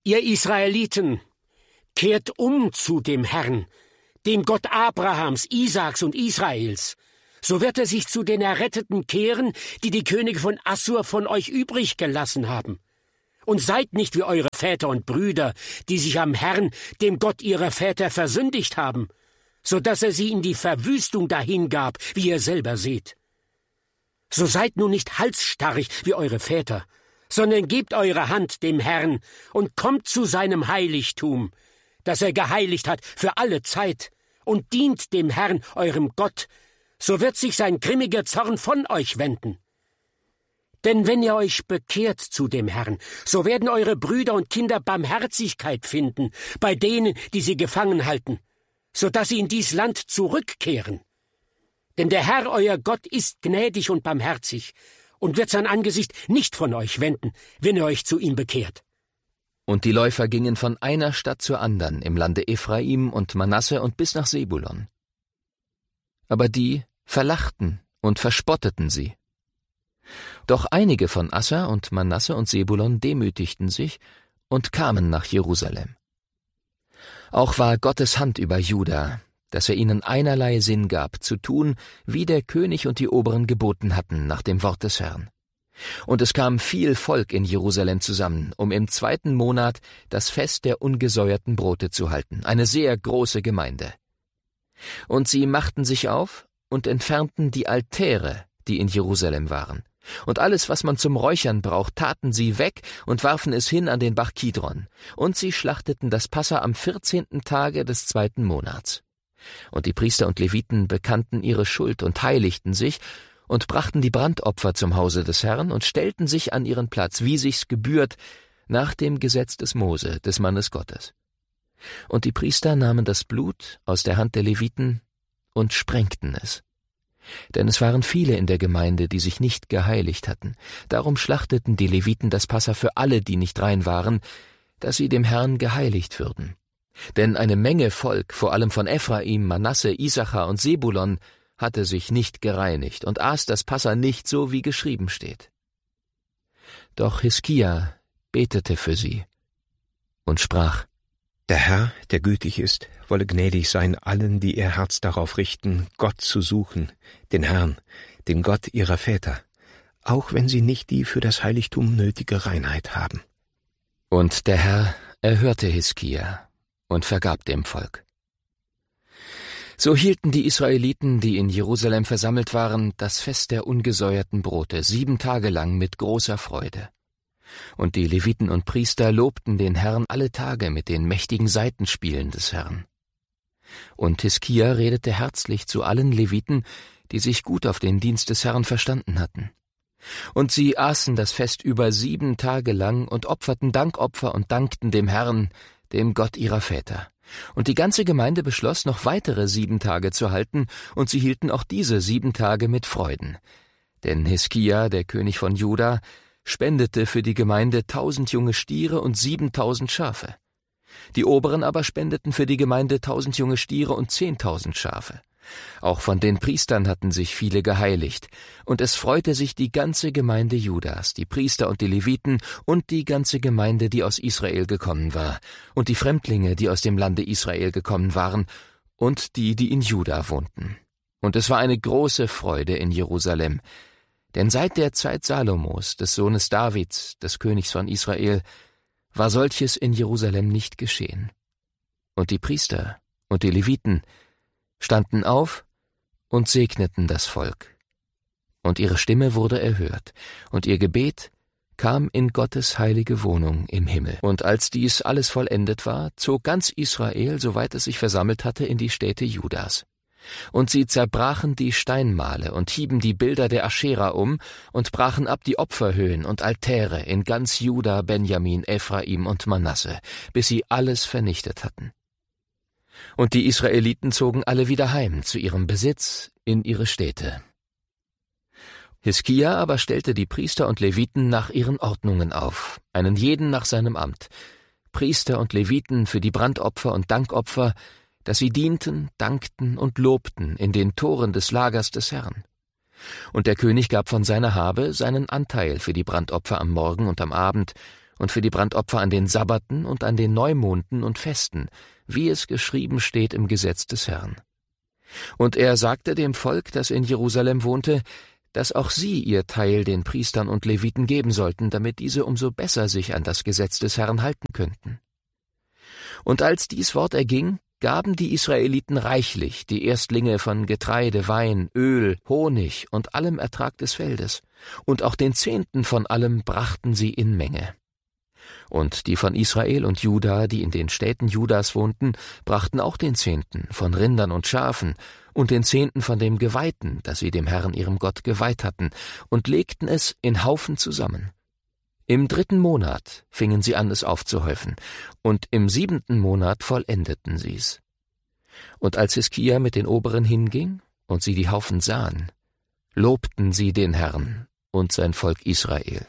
Ihr Israeliten, kehrt um zu dem Herrn, dem Gott Abrahams, Isaaks und Israels. So wird er sich zu den Erretteten kehren, die die Könige von Assur von euch übrig gelassen haben. Und seid nicht wie eure Väter und Brüder, die sich am Herrn, dem Gott ihrer Väter, versündigt haben, so dass er sie in die Verwüstung dahingab, wie ihr selber seht. So seid nun nicht halsstarrig wie eure Väter, sondern gebt eure Hand dem Herrn und kommt zu seinem Heiligtum, das er geheiligt hat für alle Zeit, und dient dem Herrn, eurem Gott, so wird sich sein grimmiger Zorn von euch wenden. Denn wenn ihr euch bekehrt zu dem Herrn, so werden eure Brüder und Kinder Barmherzigkeit finden bei denen, die sie gefangen halten, so dass sie in dies Land zurückkehren. Denn der Herr, euer Gott, ist gnädig und barmherzig und wird sein Angesicht nicht von euch wenden, wenn ihr euch zu ihm bekehrt. Und die Läufer gingen von einer Stadt zur anderen im Lande Ephraim und Manasse und bis nach Sebulon. Aber die verlachten und verspotteten sie. Doch einige von Asser und Manasse und Sebulon demütigten sich und kamen nach Jerusalem. Auch war Gottes Hand über Juda, dass er ihnen einerlei Sinn gab, zu tun, wie der König und die Oberen geboten hatten, nach dem Wort des Herrn. Und es kam viel Volk in Jerusalem zusammen, um im zweiten Monat das Fest der ungesäuerten Brote zu halten, eine sehr große Gemeinde. Und sie machten sich auf und entfernten die Altäre, die in Jerusalem waren. Und alles, was man zum Räuchern braucht, taten sie weg und warfen es hin an den Bach Kidron. Und sie schlachteten das Passa am vierzehnten Tage des zweiten Monats. Und die Priester und Leviten bekannten ihre Schuld und heiligten sich und brachten die Brandopfer zum Hause des Herrn und stellten sich an ihren Platz, wie sich's gebührt, nach dem Gesetz des Mose, des Mannes Gottes. Und die Priester nahmen das Blut aus der Hand der Leviten und sprengten es. Denn es waren viele in der Gemeinde, die sich nicht geheiligt hatten. Darum schlachteten die Leviten das Passa für alle, die nicht rein waren, dass sie dem Herrn geheiligt würden. Denn eine Menge Volk, vor allem von Ephraim, Manasse, Issachar und Sebulon, hatte sich nicht gereinigt und aß das Passa nicht so, wie geschrieben steht. Doch Hiskia betete für sie und sprach: Der Herr, der gütig ist, wolle gnädig sein allen, die ihr Herz darauf richten, Gott zu suchen, den Herrn, den Gott ihrer Väter, auch wenn sie nicht die für das Heiligtum nötige Reinheit haben. Und der Herr erhörte Hiskia und vergab dem Volk. So hielten die Israeliten, die in Jerusalem versammelt waren, das Fest der ungesäuerten Brote sieben Tage lang mit großer Freude. Und die Leviten und Priester lobten den Herrn alle Tage mit den mächtigen Saitenspielen des Herrn. Und Hiskia redete herzlich zu allen Leviten, die sich gut auf den Dienst des Herrn verstanden hatten. Und sie aßen das Fest über sieben Tage lang und opferten Dankopfer und dankten dem Herrn, dem Gott ihrer Väter. Und die ganze Gemeinde beschloss, noch weitere sieben Tage zu halten, und sie hielten auch diese sieben Tage mit Freuden. Denn Hiskia, der König von Juda, spendete für die Gemeinde tausend junge Stiere und siebentausend Schafe. Die Oberen aber spendeten für die Gemeinde tausend junge Stiere und zehntausend Schafe. Auch von den Priestern hatten sich viele geheiligt, und es freute sich die ganze Gemeinde Judas, die Priester und die Leviten und die ganze Gemeinde, die aus Israel gekommen war, und die Fremdlinge, die aus dem Lande Israel gekommen waren, und die, die in Juda wohnten. Und es war eine große Freude in Jerusalem, denn seit der Zeit Salomos, des Sohnes Davids, des Königs von Israel, war solches in Jerusalem nicht geschehen. Und die Priester und die Leviten standen auf und segneten das Volk. Und ihre Stimme wurde erhört, und ihr Gebet kam in Gottes heilige Wohnung im Himmel. Und als dies alles vollendet war, zog ganz Israel, soweit es sich versammelt hatte, in die Städte Judas. Und sie zerbrachen die Steinmale und hieben die Bilder der Aschera um und brachen ab die Opferhöhen und Altäre in ganz Juda, Benjamin, Ephraim und Manasse, bis sie alles vernichtet hatten. Und die Israeliten zogen alle wieder heim zu ihrem Besitz in ihre Städte. Hiskia aber stellte die Priester und Leviten nach ihren Ordnungen auf, einen jeden nach seinem Amt, Priester und Leviten für die Brandopfer und Dankopfer, dass sie dienten, dankten und lobten in den Toren des Lagers des Herrn. Und der König gab von seiner Habe seinen Anteil für die Brandopfer am Morgen und am Abend und für die Brandopfer an den Sabbaten und an den Neumonden und Festen, wie es geschrieben steht im Gesetz des Herrn. Und er sagte dem Volk, das in Jerusalem wohnte, dass auch sie ihr Teil den Priestern und Leviten geben sollten, damit diese umso besser sich an das Gesetz des Herrn halten könnten. Und als dies Wort erging, gaben die Israeliten reichlich die Erstlinge von Getreide, Wein, Öl, Honig und allem Ertrag des Feldes, und auch den Zehnten von allem brachten sie in Menge. Und die von Israel und Juda, die in den Städten Judas wohnten, brachten auch den Zehnten von Rindern und Schafen und den Zehnten von dem Geweihten, das sie dem Herrn ihrem Gott geweiht hatten, und legten es in Haufen zusammen. Im dritten Monat fingen sie an, es aufzuhäufen, und im siebenten Monat vollendeten sie's. Und als Hiskia mit den Oberen hinging und sie die Haufen sahen, lobten sie den Herrn und sein Volk Israel.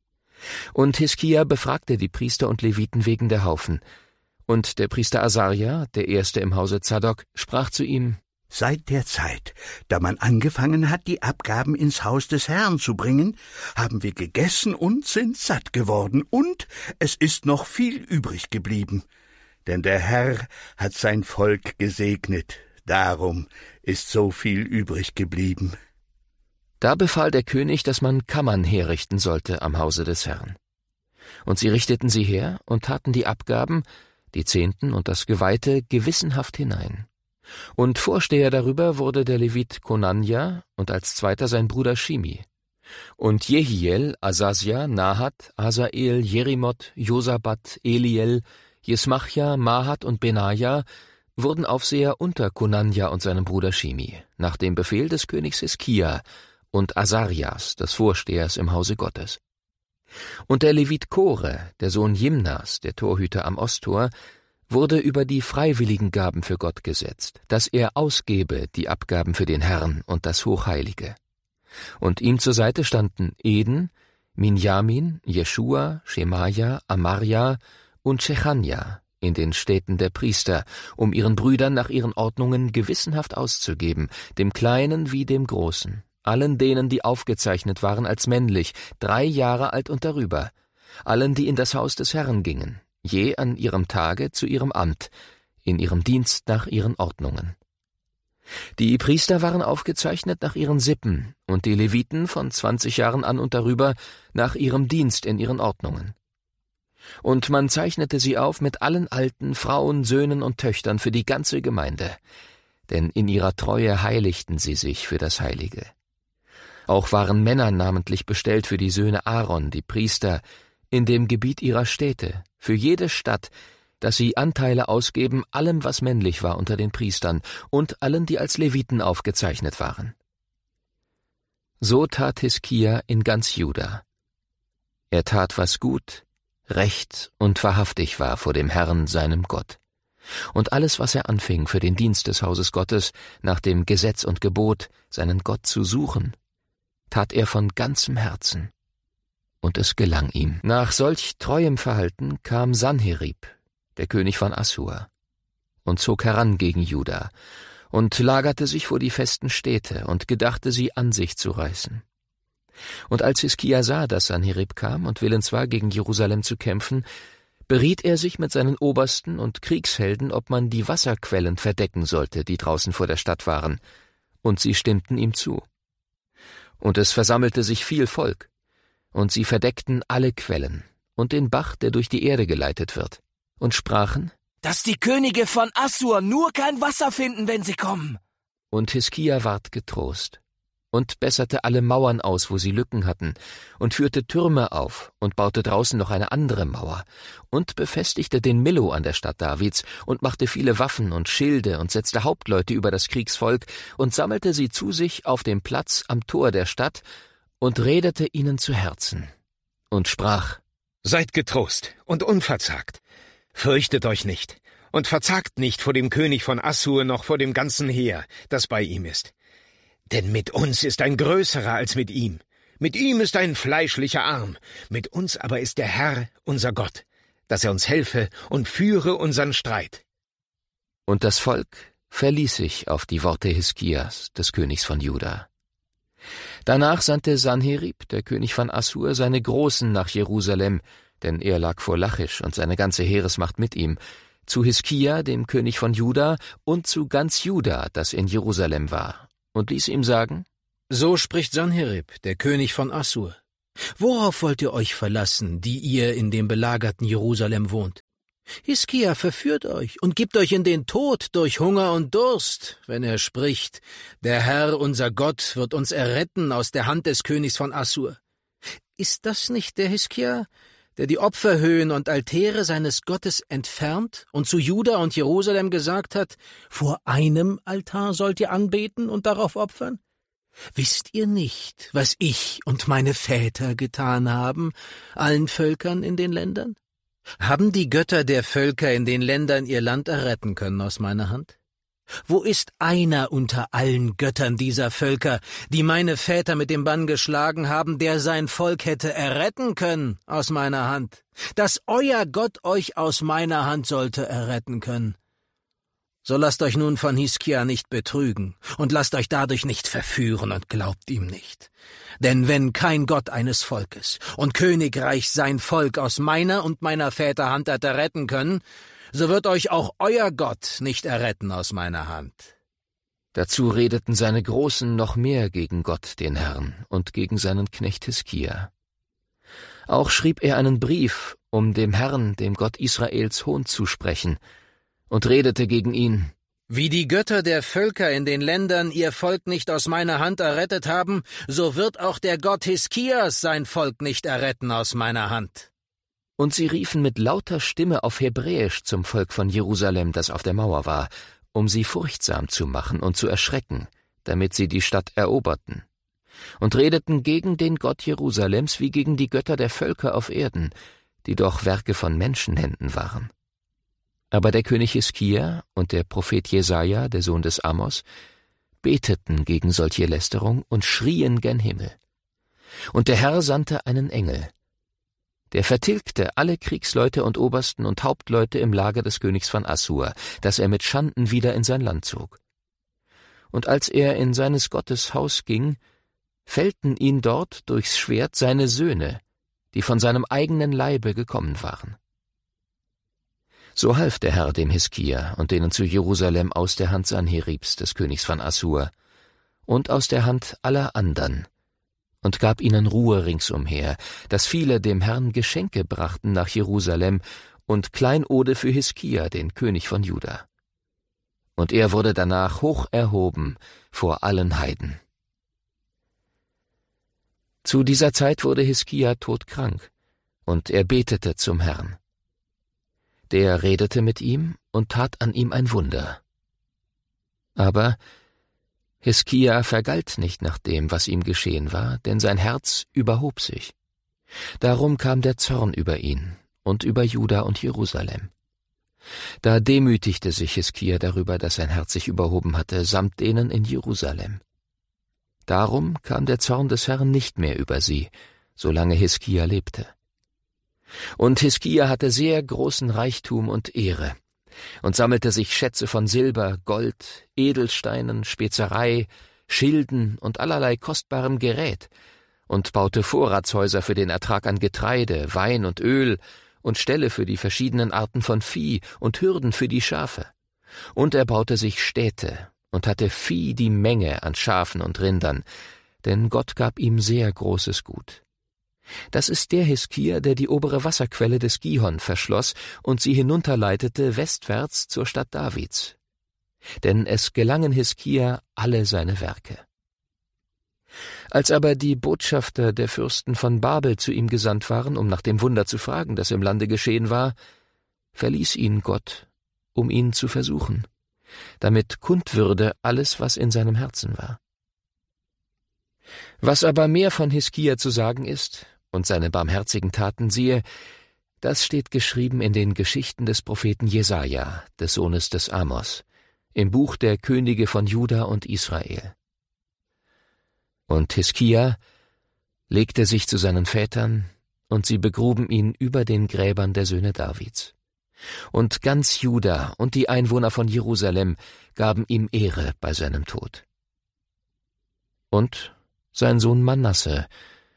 Und Hiskia befragte die Priester und Leviten wegen der Haufen, und der Priester Asaria, der Erste im Hause Zadok, sprach zu ihm: Seit der Zeit, da man angefangen hat, die Abgaben ins Haus des Herrn zu bringen, haben wir gegessen und sind satt geworden, und es ist noch viel übrig geblieben. Denn der Herr hat sein Volk gesegnet, darum ist so viel übrig geblieben. Da befahl der König, dass man Kammern herrichten sollte am Hause des Herrn. Und sie richteten sie her und taten die Abgaben, die Zehnten und das Geweihte, gewissenhaft hinein. Und Vorsteher darüber wurde der Levit Konanja und als zweiter sein Bruder Shimi. Und Jehiel, Asasja, Nahat, Asael, Jerimoth, Josabat, Eliel, Jesmachja, Mahat und Benaja wurden Aufseher unter Konanja und seinem Bruder Shimi, nach dem Befehl des Königs Hiskia und Asarias, des Vorstehers im Hause Gottes. Und der Levit Kore, der Sohn Jimnas, der Torhüter am Osttor, wurde über die freiwilligen Gaben für Gott gesetzt, dass er ausgebe die Abgaben für den Herrn und das Hochheilige. Und ihm zur Seite standen Eden, Minjamin, Jeschua, Schemaja, Amarja und Shechanja in den Städten der Priester, um ihren Brüdern nach ihren Ordnungen gewissenhaft auszugeben, dem Kleinen wie dem Großen, allen denen, die aufgezeichnet waren als männlich, drei Jahre alt und darüber, allen, die in das Haus des Herrn gingen, je an ihrem Tage zu ihrem Amt, in ihrem Dienst nach ihren Ordnungen. Die Priester waren aufgezeichnet nach ihren Sippen und die Leviten von zwanzig Jahren an und darüber nach ihrem Dienst in ihren Ordnungen. Und man zeichnete sie auf mit allen Alten, Frauen, Söhnen und Töchtern für die ganze Gemeinde, denn in ihrer Treue heiligten sie sich für das Heilige. Auch waren Männer namentlich bestellt für die Söhne Aaron, die Priester, in dem Gebiet ihrer Städte, für jede Stadt, dass sie Anteile ausgeben allem, was männlich war unter den Priestern und allen, die als Leviten aufgezeichnet waren. So tat Hiskia in ganz Juda. Er tat, was gut, recht und wahrhaftig war vor dem Herrn, seinem Gott. Und alles, was er anfing für den Dienst des Hauses Gottes, nach dem Gesetz und Gebot, seinen Gott zu suchen, tat er von ganzem Herzen. Und es gelang ihm. Nach solch treuem Verhalten kam Sanherib, der König von Assur, und zog heran gegen Juda und lagerte sich vor die festen Städte und gedachte, sie an sich zu reißen. Und als Hiskia sah, dass Sanherib kam und willens war, gegen Jerusalem zu kämpfen, beriet er sich mit seinen Obersten und Kriegshelden, ob man die Wasserquellen verdecken sollte, die draußen vor der Stadt waren, und sie stimmten ihm zu. Und es versammelte sich viel Volk, und sie verdeckten alle Quellen und den Bach, der durch die Erde geleitet wird, und sprachen: Dass die Könige von Assur nur kein Wasser finden, wenn sie kommen. Und Hiskia ward getrost und besserte alle Mauern aus, wo sie Lücken hatten, und führte Türme auf und baute draußen noch eine andere Mauer und befestigte den Millo an der Stadt Davids und machte viele Waffen und Schilde und setzte Hauptleute über das Kriegsvolk und sammelte sie zu sich auf dem Platz am Tor der Stadt und redete ihnen zu Herzen und sprach: Seid getrost und unverzagt, fürchtet euch nicht und verzagt nicht vor dem König von Assur noch vor dem ganzen Heer, das bei ihm ist. Denn mit uns ist ein größerer als mit ihm, mit ihm ist ein fleischlicher Arm, mit uns aber ist der Herr, unser Gott, dass er uns helfe und führe unseren Streit. Und das Volk verließ sich auf die Worte Hiskias, des Königs von Juda. Danach sandte Sanherib, der König von Assur, seine Großen nach Jerusalem, denn er lag vor Lachisch und seine ganze Heeresmacht mit ihm, zu Hiskia, dem König von Juda, und zu ganz Juda, das in Jerusalem war, und ließ ihm sagen: So spricht Sanherib, der König von Assur. Worauf wollt ihr euch verlassen, die ihr in dem belagerten Jerusalem wohnt? Hiskia verführt euch und gibt euch in den Tod durch Hunger und Durst, wenn er spricht: Der Herr, unser Gott, wird uns erretten aus der Hand des Königs von Assur. Ist das nicht der Hiskia, der die Opferhöhen und Altäre seines Gottes entfernt und zu Juda und Jerusalem gesagt hat: Vor einem Altar sollt ihr anbeten und darauf opfern? Wisst ihr nicht, was ich und meine Väter getan haben, allen Völkern in den Ländern? Haben die Götter der Völker in den Ländern ihr Land erretten können aus meiner Hand? Wo ist einer unter allen Göttern dieser Völker, die meine Väter mit dem Bann geschlagen haben, der sein Volk hätte erretten können aus meiner Hand, dass euer Gott euch aus meiner Hand sollte erretten können? So lasst euch nun von Hiskia nicht betrügen und lasst euch dadurch nicht verführen und glaubt ihm nicht. Denn wenn kein Gott eines Volkes und Königreich sein Volk aus meiner und meiner Väter Hand hat erretten können, so wird euch auch euer Gott nicht erretten aus meiner Hand. Dazu redeten seine Großen noch mehr gegen Gott, den Herrn, und gegen seinen Knecht Hiskia. Auch schrieb er einen Brief, um dem Herrn, dem Gott Israels, Hohn zu sprechen, und redete gegen ihn: Wie die Götter der Völker in den Ländern ihr Volk nicht aus meiner Hand errettet haben, so wird auch der Gott Hiskias sein Volk nicht erretten aus meiner Hand. Und sie riefen mit lauter Stimme auf Hebräisch zum Volk von Jerusalem, das auf der Mauer war, um sie furchtsam zu machen und zu erschrecken, damit sie die Stadt eroberten, und redeten gegen den Gott Jerusalems wie gegen die Götter der Völker auf Erden, die doch Werke von Menschenhänden waren. Aber der König Hiskia und der Prophet Jesaja, der Sohn des Amos, beteten gegen solche Lästerung und schrien gen Himmel. Und der Herr sandte einen Engel. Der vertilgte alle Kriegsleute und Obersten und Hauptleute im Lager des Königs von Assur, dass er mit Schanden wieder in sein Land zog. Und als er in seines Gottes Haus ging, fällten ihn dort durchs Schwert seine Söhne, die von seinem eigenen Leibe gekommen waren. So half der Herr dem Hiskia und denen zu Jerusalem aus der Hand Sanheribs, des Königs von Assur, und aus der Hand aller andern, und gab ihnen Ruhe ringsumher, dass viele dem Herrn Geschenke brachten nach Jerusalem und Kleinode für Hiskia, den König von Juda. Und er wurde danach hoch erhoben vor allen Heiden. Zu dieser Zeit wurde Hiskia todkrank, und er betete zum Herrn. Der redete mit ihm und tat an ihm ein Wunder. Aber Hiskia vergalt nicht nach dem, was ihm geschehen war, denn sein Herz überhob sich. Darum kam der Zorn über ihn und über Juda und Jerusalem. Da demütigte sich Hiskia darüber, dass sein Herz sich überhoben hatte, samt denen in Jerusalem. Darum kam der Zorn des Herrn nicht mehr über sie, solange Hiskia lebte. Und Hiskia hatte sehr großen Reichtum und Ehre und sammelte sich Schätze von Silber, Gold, Edelsteinen, Spezerei, Schilden und allerlei kostbarem Gerät und baute Vorratshäuser für den Ertrag an Getreide, Wein und Öl und Ställe für die verschiedenen Arten von Vieh und Hürden für die Schafe. Und er baute sich Städte und hatte Vieh die Menge an Schafen und Rindern, denn Gott gab ihm sehr großes Gut. Das ist der Hiskia, der die obere Wasserquelle des Gihon verschloss und sie hinunterleitete westwärts zur Stadt Davids. Denn es gelangen Hiskia alle seine Werke. Als aber die Botschafter der Fürsten von Babel zu ihm gesandt waren, um nach dem Wunder zu fragen, das im Lande geschehen war, verließ ihn Gott, um ihn zu versuchen, damit kund würde alles, was in seinem Herzen war. Was aber mehr von Hiskia zu sagen ist und seine barmherzigen Taten siehe, das steht geschrieben in den Geschichten des Propheten Jesaja, des Sohnes des Amos, im Buch der Könige von Juda und Israel. Und Hiskia legte sich zu seinen Vätern, und sie begruben ihn über den Gräbern der Söhne Davids. Und ganz Juda und die Einwohner von Jerusalem gaben ihm Ehre bei seinem Tod. Und sein Sohn Manasse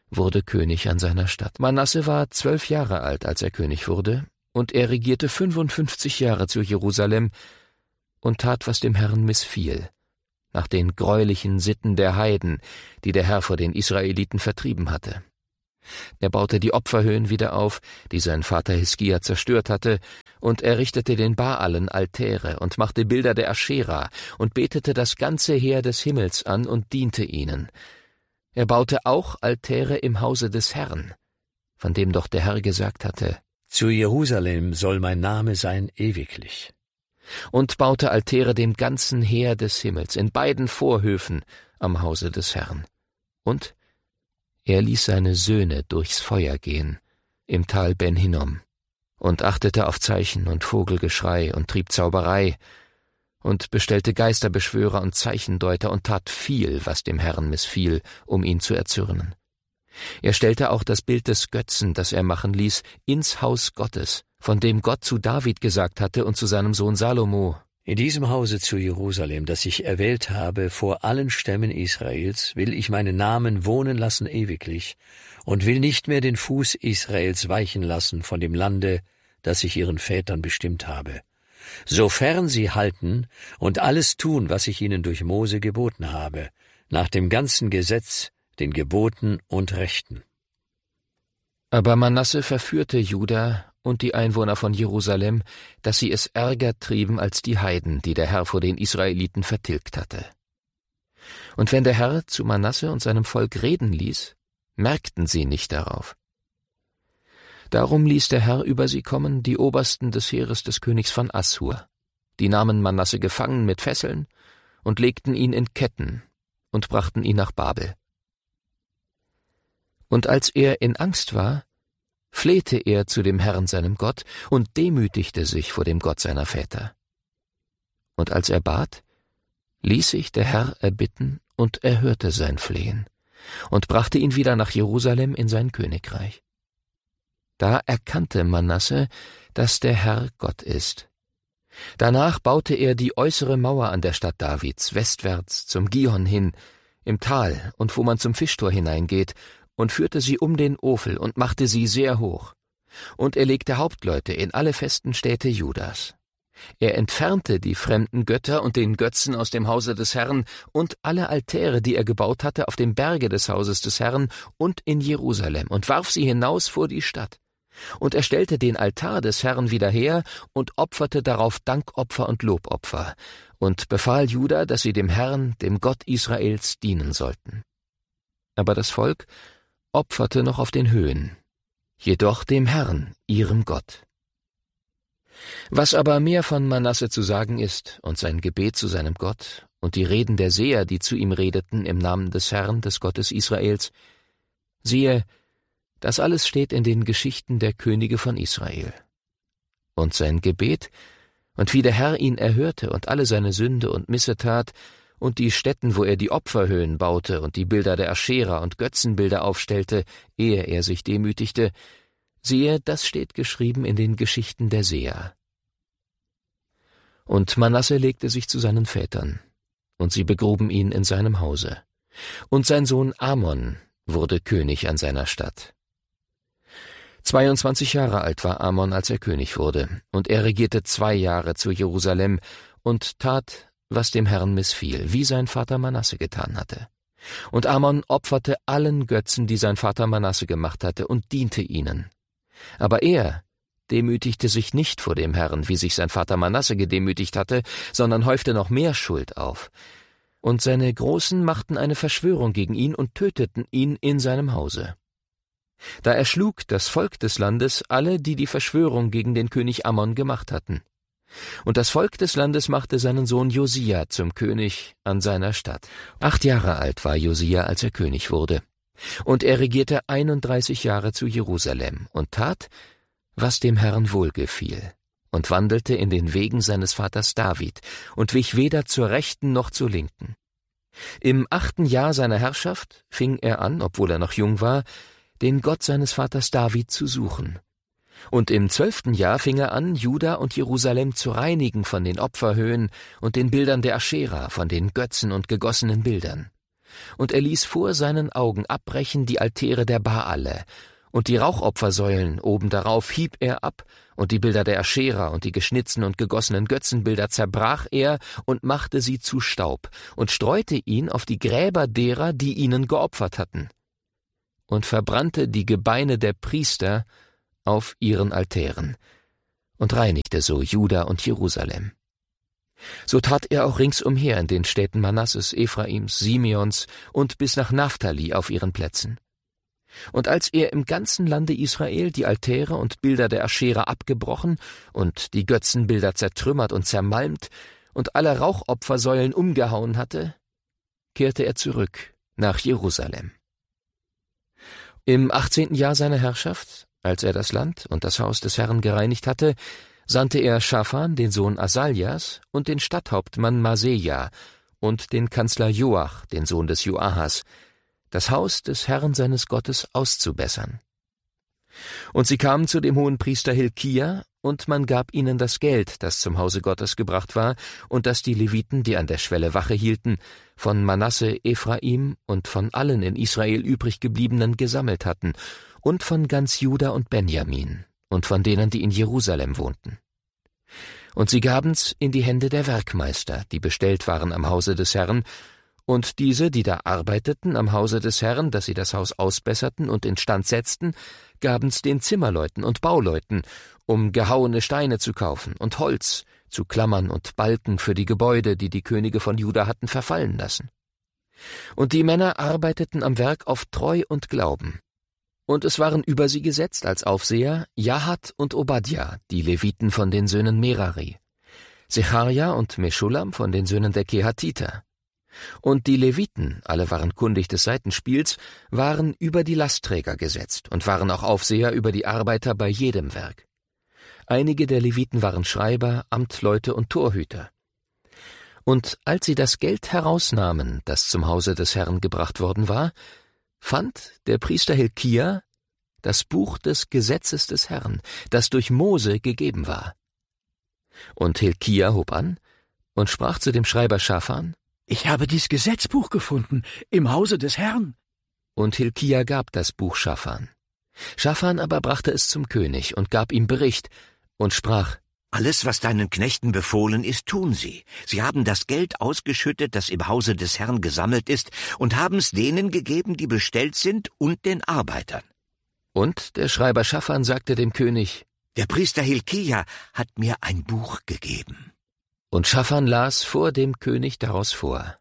wurde König an seiner Stadt. Manasse war zwölf Jahre alt, als er König wurde, und er regierte fünfundfünfzig Jahre zu Jerusalem und tat, was dem Herrn missfiel, nach den greulichen Sitten der Heiden, die der Herr vor den Israeliten vertrieben hatte. Er baute die Opferhöhen wieder auf, die sein Vater Hiskia zerstört hatte, und errichtete den Baalen Altäre und machte Bilder der Aschera und betete das ganze Heer des Himmels an und diente ihnen. Er baute auch Altäre im Hause des Herrn, von dem doch der Herr gesagt hatte: Zu Jerusalem soll mein Name sein ewiglich. Und baute Altäre dem ganzen Heer des Himmels in beiden Vorhöfen am Hause des Herrn. Und er ließ seine Söhne durchs Feuer gehen, im Tal Ben Hinnom, und achtete auf Zeichen und Vogelgeschrei und trieb Zauberei und bestellte Geisterbeschwörer und Zeichendeuter und tat viel, was dem Herrn missfiel, um ihn zu erzürnen. Er stellte auch das Bild des Götzen, das er machen ließ, ins Haus Gottes, von dem Gott zu David gesagt hatte und zu seinem Sohn Salomo: In diesem Hause zu Jerusalem, das ich erwählt habe, vor allen Stämmen Israels, will ich meinen Namen wohnen lassen ewiglich und will nicht mehr den Fuß Israels weichen lassen von dem Lande, das ich ihren Vätern bestimmt habe, sofern sie halten und alles tun, was ich ihnen durch Mose geboten habe, nach dem ganzen Gesetz, den Geboten und Rechten. Aber Manasse verführte Juda und die Einwohner von Jerusalem, dass sie es ärger trieben als die Heiden, die der Herr vor den Israeliten vertilgt hatte. Und wenn der Herr zu Manasse und seinem Volk reden ließ, merkten sie nicht darauf. Darum ließ der Herr über sie kommen die Obersten des Heeres des Königs von Assur. Die nahmen Manasse gefangen mit Fesseln und legten ihn in Ketten und brachten ihn nach Babel. Und als er in Angst war, flehte er zu dem Herrn seinem Gott und demütigte sich vor dem Gott seiner Väter. Und als er bat, ließ sich der Herr erbitten und erhörte sein Flehen und brachte ihn wieder nach Jerusalem in sein Königreich. Da erkannte Manasse, dass der Herr Gott ist. Danach baute er die äußere Mauer an der Stadt Davids, westwärts zum Gihon hin, im Tal und wo man zum Fischtor hineingeht, und führte sie um den Ofel und machte sie sehr hoch. Und er legte Hauptleute in alle festen Städte Judas. Er entfernte die fremden Götter und den Götzen aus dem Hause des Herrn und alle Altäre, die er gebaut hatte, auf dem Berge des Hauses des Herrn und in Jerusalem, und warf sie hinaus vor die Stadt. Und er stellte den Altar des Herrn wieder her und opferte darauf Dankopfer und Lobopfer und befahl Juda, dass sie dem Herrn, dem Gott Israels, dienen sollten. Aber das Volk opferte noch auf den Höhen, jedoch dem Herrn, ihrem Gott. Was aber mehr von Manasse zu sagen ist und sein Gebet zu seinem Gott und die Reden der Seher, die zu ihm redeten im Namen des Herrn, des Gottes Israels, siehe, das alles steht in den Geschichten der Könige von Israel. Und sein Gebet und wie der Herr ihn erhörte und alle seine Sünde und Missetat und die Stätten, wo er die Opferhöhen baute und die Bilder der Aschera und Götzenbilder aufstellte, ehe er sich demütigte, siehe, das steht geschrieben in den Geschichten der Seher. Und Manasse legte sich zu seinen Vätern, und sie begruben ihn in seinem Hause. Und sein Sohn Amon wurde König an seiner Stadt. Zweiundzwanzig Jahre alt war Amon, als er König wurde, und er regierte zwei Jahre zu Jerusalem und tat, was dem Herrn missfiel, wie sein Vater Manasse getan hatte. Und Amon opferte allen Götzen, die sein Vater Manasse gemacht hatte, und diente ihnen. Aber er demütigte sich nicht vor dem Herrn, wie sich sein Vater Manasse gedemütigt hatte, sondern häufte noch mehr Schuld auf. Und seine Großen machten eine Verschwörung gegen ihn und töteten ihn in seinem Hause. Da erschlug das Volk des Landes alle, die die Verschwörung gegen den König Amon gemacht hatten. Und das Volk des Landes machte seinen Sohn Josia zum König an seiner Stadt. Acht Jahre alt war Josia, als er König wurde. Und er regierte einunddreißig Jahre zu Jerusalem und tat, was dem Herrn wohlgefiel, und wandelte in den Wegen seines Vaters David und wich weder zur Rechten noch zur Linken. Im achten Jahr seiner Herrschaft fing er an, obwohl er noch jung war, den Gott seines Vaters David zu suchen. Und im zwölften Jahr fing er an, Juda und Jerusalem zu reinigen von den Opferhöhen und den Bildern der Aschera, von den Götzen und gegossenen Bildern. und er ließ vor seinen Augen abbrechen die Altäre der Baale, und die Rauchopfersäulen oben darauf hieb er ab, und die Bilder der Aschera und die geschnitzten und gegossenen Götzenbilder zerbrach er und machte sie zu Staub und streute ihn auf die Gräber derer, die ihnen geopfert hatten, und verbrannte die Gebeine der Priester auf ihren Altären und reinigte so Juda und Jerusalem. So tat er auch ringsumher in den Städten Manasses, Ephraims, Simeons und bis nach Naphtali auf ihren Plätzen. Und als er im ganzen Lande Israel die Altäre und Bilder der Aschera abgebrochen und die Götzenbilder zertrümmert und zermalmt und alle Rauchopfersäulen umgehauen hatte, kehrte er zurück nach Jerusalem. Im achtzehnten Jahr seiner Herrschaft, als er das Land und das Haus des Herrn gereinigt hatte, sandte er Schaphan, den Sohn Asaljas, und den Stadthauptmann Maseja und den Kanzler Joach, den Sohn des Joahas, das Haus des Herrn seines Gottes auszubessern. Und sie kamen zu dem Hohenpriester Hilkia, und man gab ihnen das Geld, das zum Hause Gottes gebracht war, und das die Leviten, die an der Schwelle Wache hielten, von Manasse, Ephraim und von allen in Israel übriggebliebenen gesammelt hatten, und von ganz Juda und Benjamin, und von denen, die in Jerusalem wohnten. Und sie gaben's in die Hände der Werkmeister, die bestellt waren am Hause des Herrn, und diese, die da arbeiteten am Hause des Herrn, dass sie das Haus ausbesserten und instand setzten, gaben's den Zimmerleuten und Bauleuten, um gehauene Steine zu kaufen und Holz, zu Klammern und Balken für die Gebäude, die die Könige von Juda hatten verfallen lassen. Und die Männer arbeiteten am Werk auf Treu und Glauben. Und es waren über sie gesetzt als Aufseher Jahat und Obadja, die Leviten von den Söhnen Merari, Secharja und Meschulam von den Söhnen der Kehatiter. Und die Leviten, alle waren kundig des Saitenspiels, waren über die Lastträger gesetzt und waren auch Aufseher über die Arbeiter bei jedem Werk. Einige der Leviten waren Schreiber, Amtleute und Torhüter. Und als sie das Geld herausnahmen, das zum Hause des Herrn gebracht worden war, fand der Priester Hilkia das Buch des Gesetzes des Herrn, das durch Mose gegeben war. Und Hilkia hob an und sprach zu dem Schreiber Schaphan: »Ich habe dies Gesetzbuch gefunden im Hause des Herrn.« Und Hilkia gab das Buch Schaphan. Schaphan aber brachte es zum König und gab ihm Bericht und sprach: »Alles, was deinen Knechten befohlen ist, tun sie. Sie haben das Geld ausgeschüttet, das im Hause des Herrn gesammelt ist, und haben es denen gegeben, die bestellt sind, und den Arbeitern.« Und der Schreiber Schaphan sagte dem König: »Der Priester Hilkia hat mir ein Buch gegeben.« Und Schaphan las vor dem König daraus vor.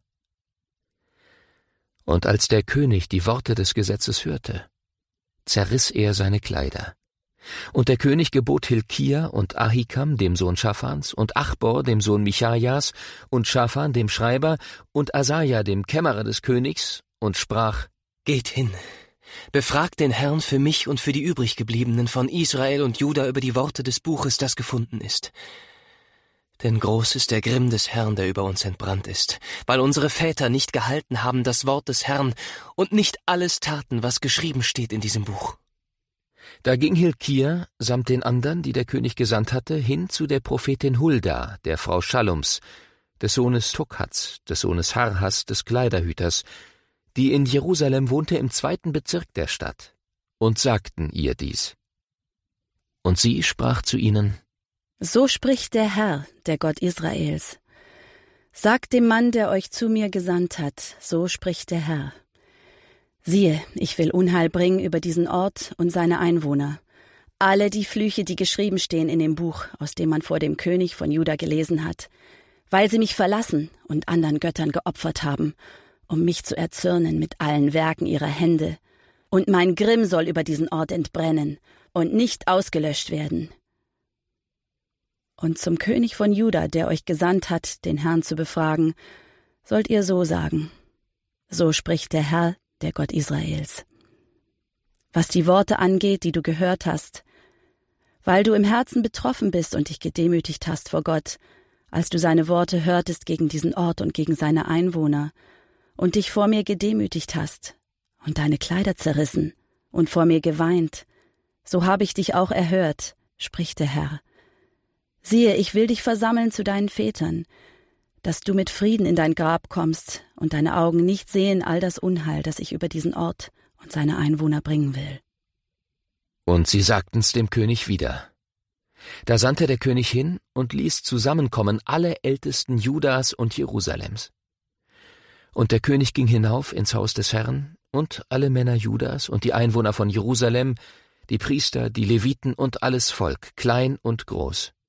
Und als der König die Worte des Gesetzes hörte, zerriss er seine Kleider. Und der König gebot Hilkia und Ahikam, dem Sohn Schaphans, und Achbor, dem Sohn Michajas, und Schaphan, dem Schreiber, und Asaja, dem Kämmerer des Königs, und sprach: »Geht hin, befragt den Herrn für mich und für die übriggebliebenen von Israel und Juda über die Worte des Buches, das gefunden ist. Denn groß ist der Grimm des Herrn, der über uns entbrannt ist, weil unsere Väter nicht gehalten haben das Wort des Herrn und nicht alles taten, was geschrieben steht in diesem Buch.« Da ging Hilkia samt den andern, die der König gesandt hatte, hin zu der Prophetin Hulda, der Frau Schallums, des Sohnes Tukhats, des Sohnes Harhas, des Kleiderhüters, die in Jerusalem wohnte im zweiten Bezirk der Stadt, und sagten ihr dies. Und sie sprach zu ihnen: »So spricht der Herr, der Gott Israels. Sagt dem Mann, der euch zu mir gesandt hat, so spricht der Herr. Siehe, ich will Unheil bringen über diesen Ort und seine Einwohner. Alle die Flüche, die geschrieben stehen in dem Buch, aus dem man vor dem König von Juda gelesen hat, weil sie mich verlassen und anderen Göttern geopfert haben, um mich zu erzürnen mit allen Werken ihrer Hände. Und mein Grimm soll über diesen Ort entbrennen und nicht ausgelöscht werden. Und zum König von Juda, der euch gesandt hat, den Herrn zu befragen, sollt ihr so sagen: So spricht der Herr, der Gott Israels. Was die Worte angeht, die du gehört hast, weil du im Herzen betroffen bist und dich gedemütigt hast vor Gott, als du seine Worte hörtest gegen diesen Ort und gegen seine Einwohner, und dich vor mir gedemütigt hast und deine Kleider zerrissen und vor mir geweint, so habe ich dich auch erhört, spricht der Herr. Siehe, ich will dich versammeln zu deinen Vätern, dass du mit Frieden in dein Grab kommst und deine Augen nicht sehen all das Unheil, das ich über diesen Ort und seine Einwohner bringen will.« Und sie sagten's dem König wieder. Da sandte der König hin und ließ zusammenkommen alle Ältesten Judas und Jerusalems. Und der König ging hinauf ins Haus des Herrn, und alle Männer Judas und die Einwohner von Jerusalem, die Priester, die Leviten und alles Volk, klein und groß.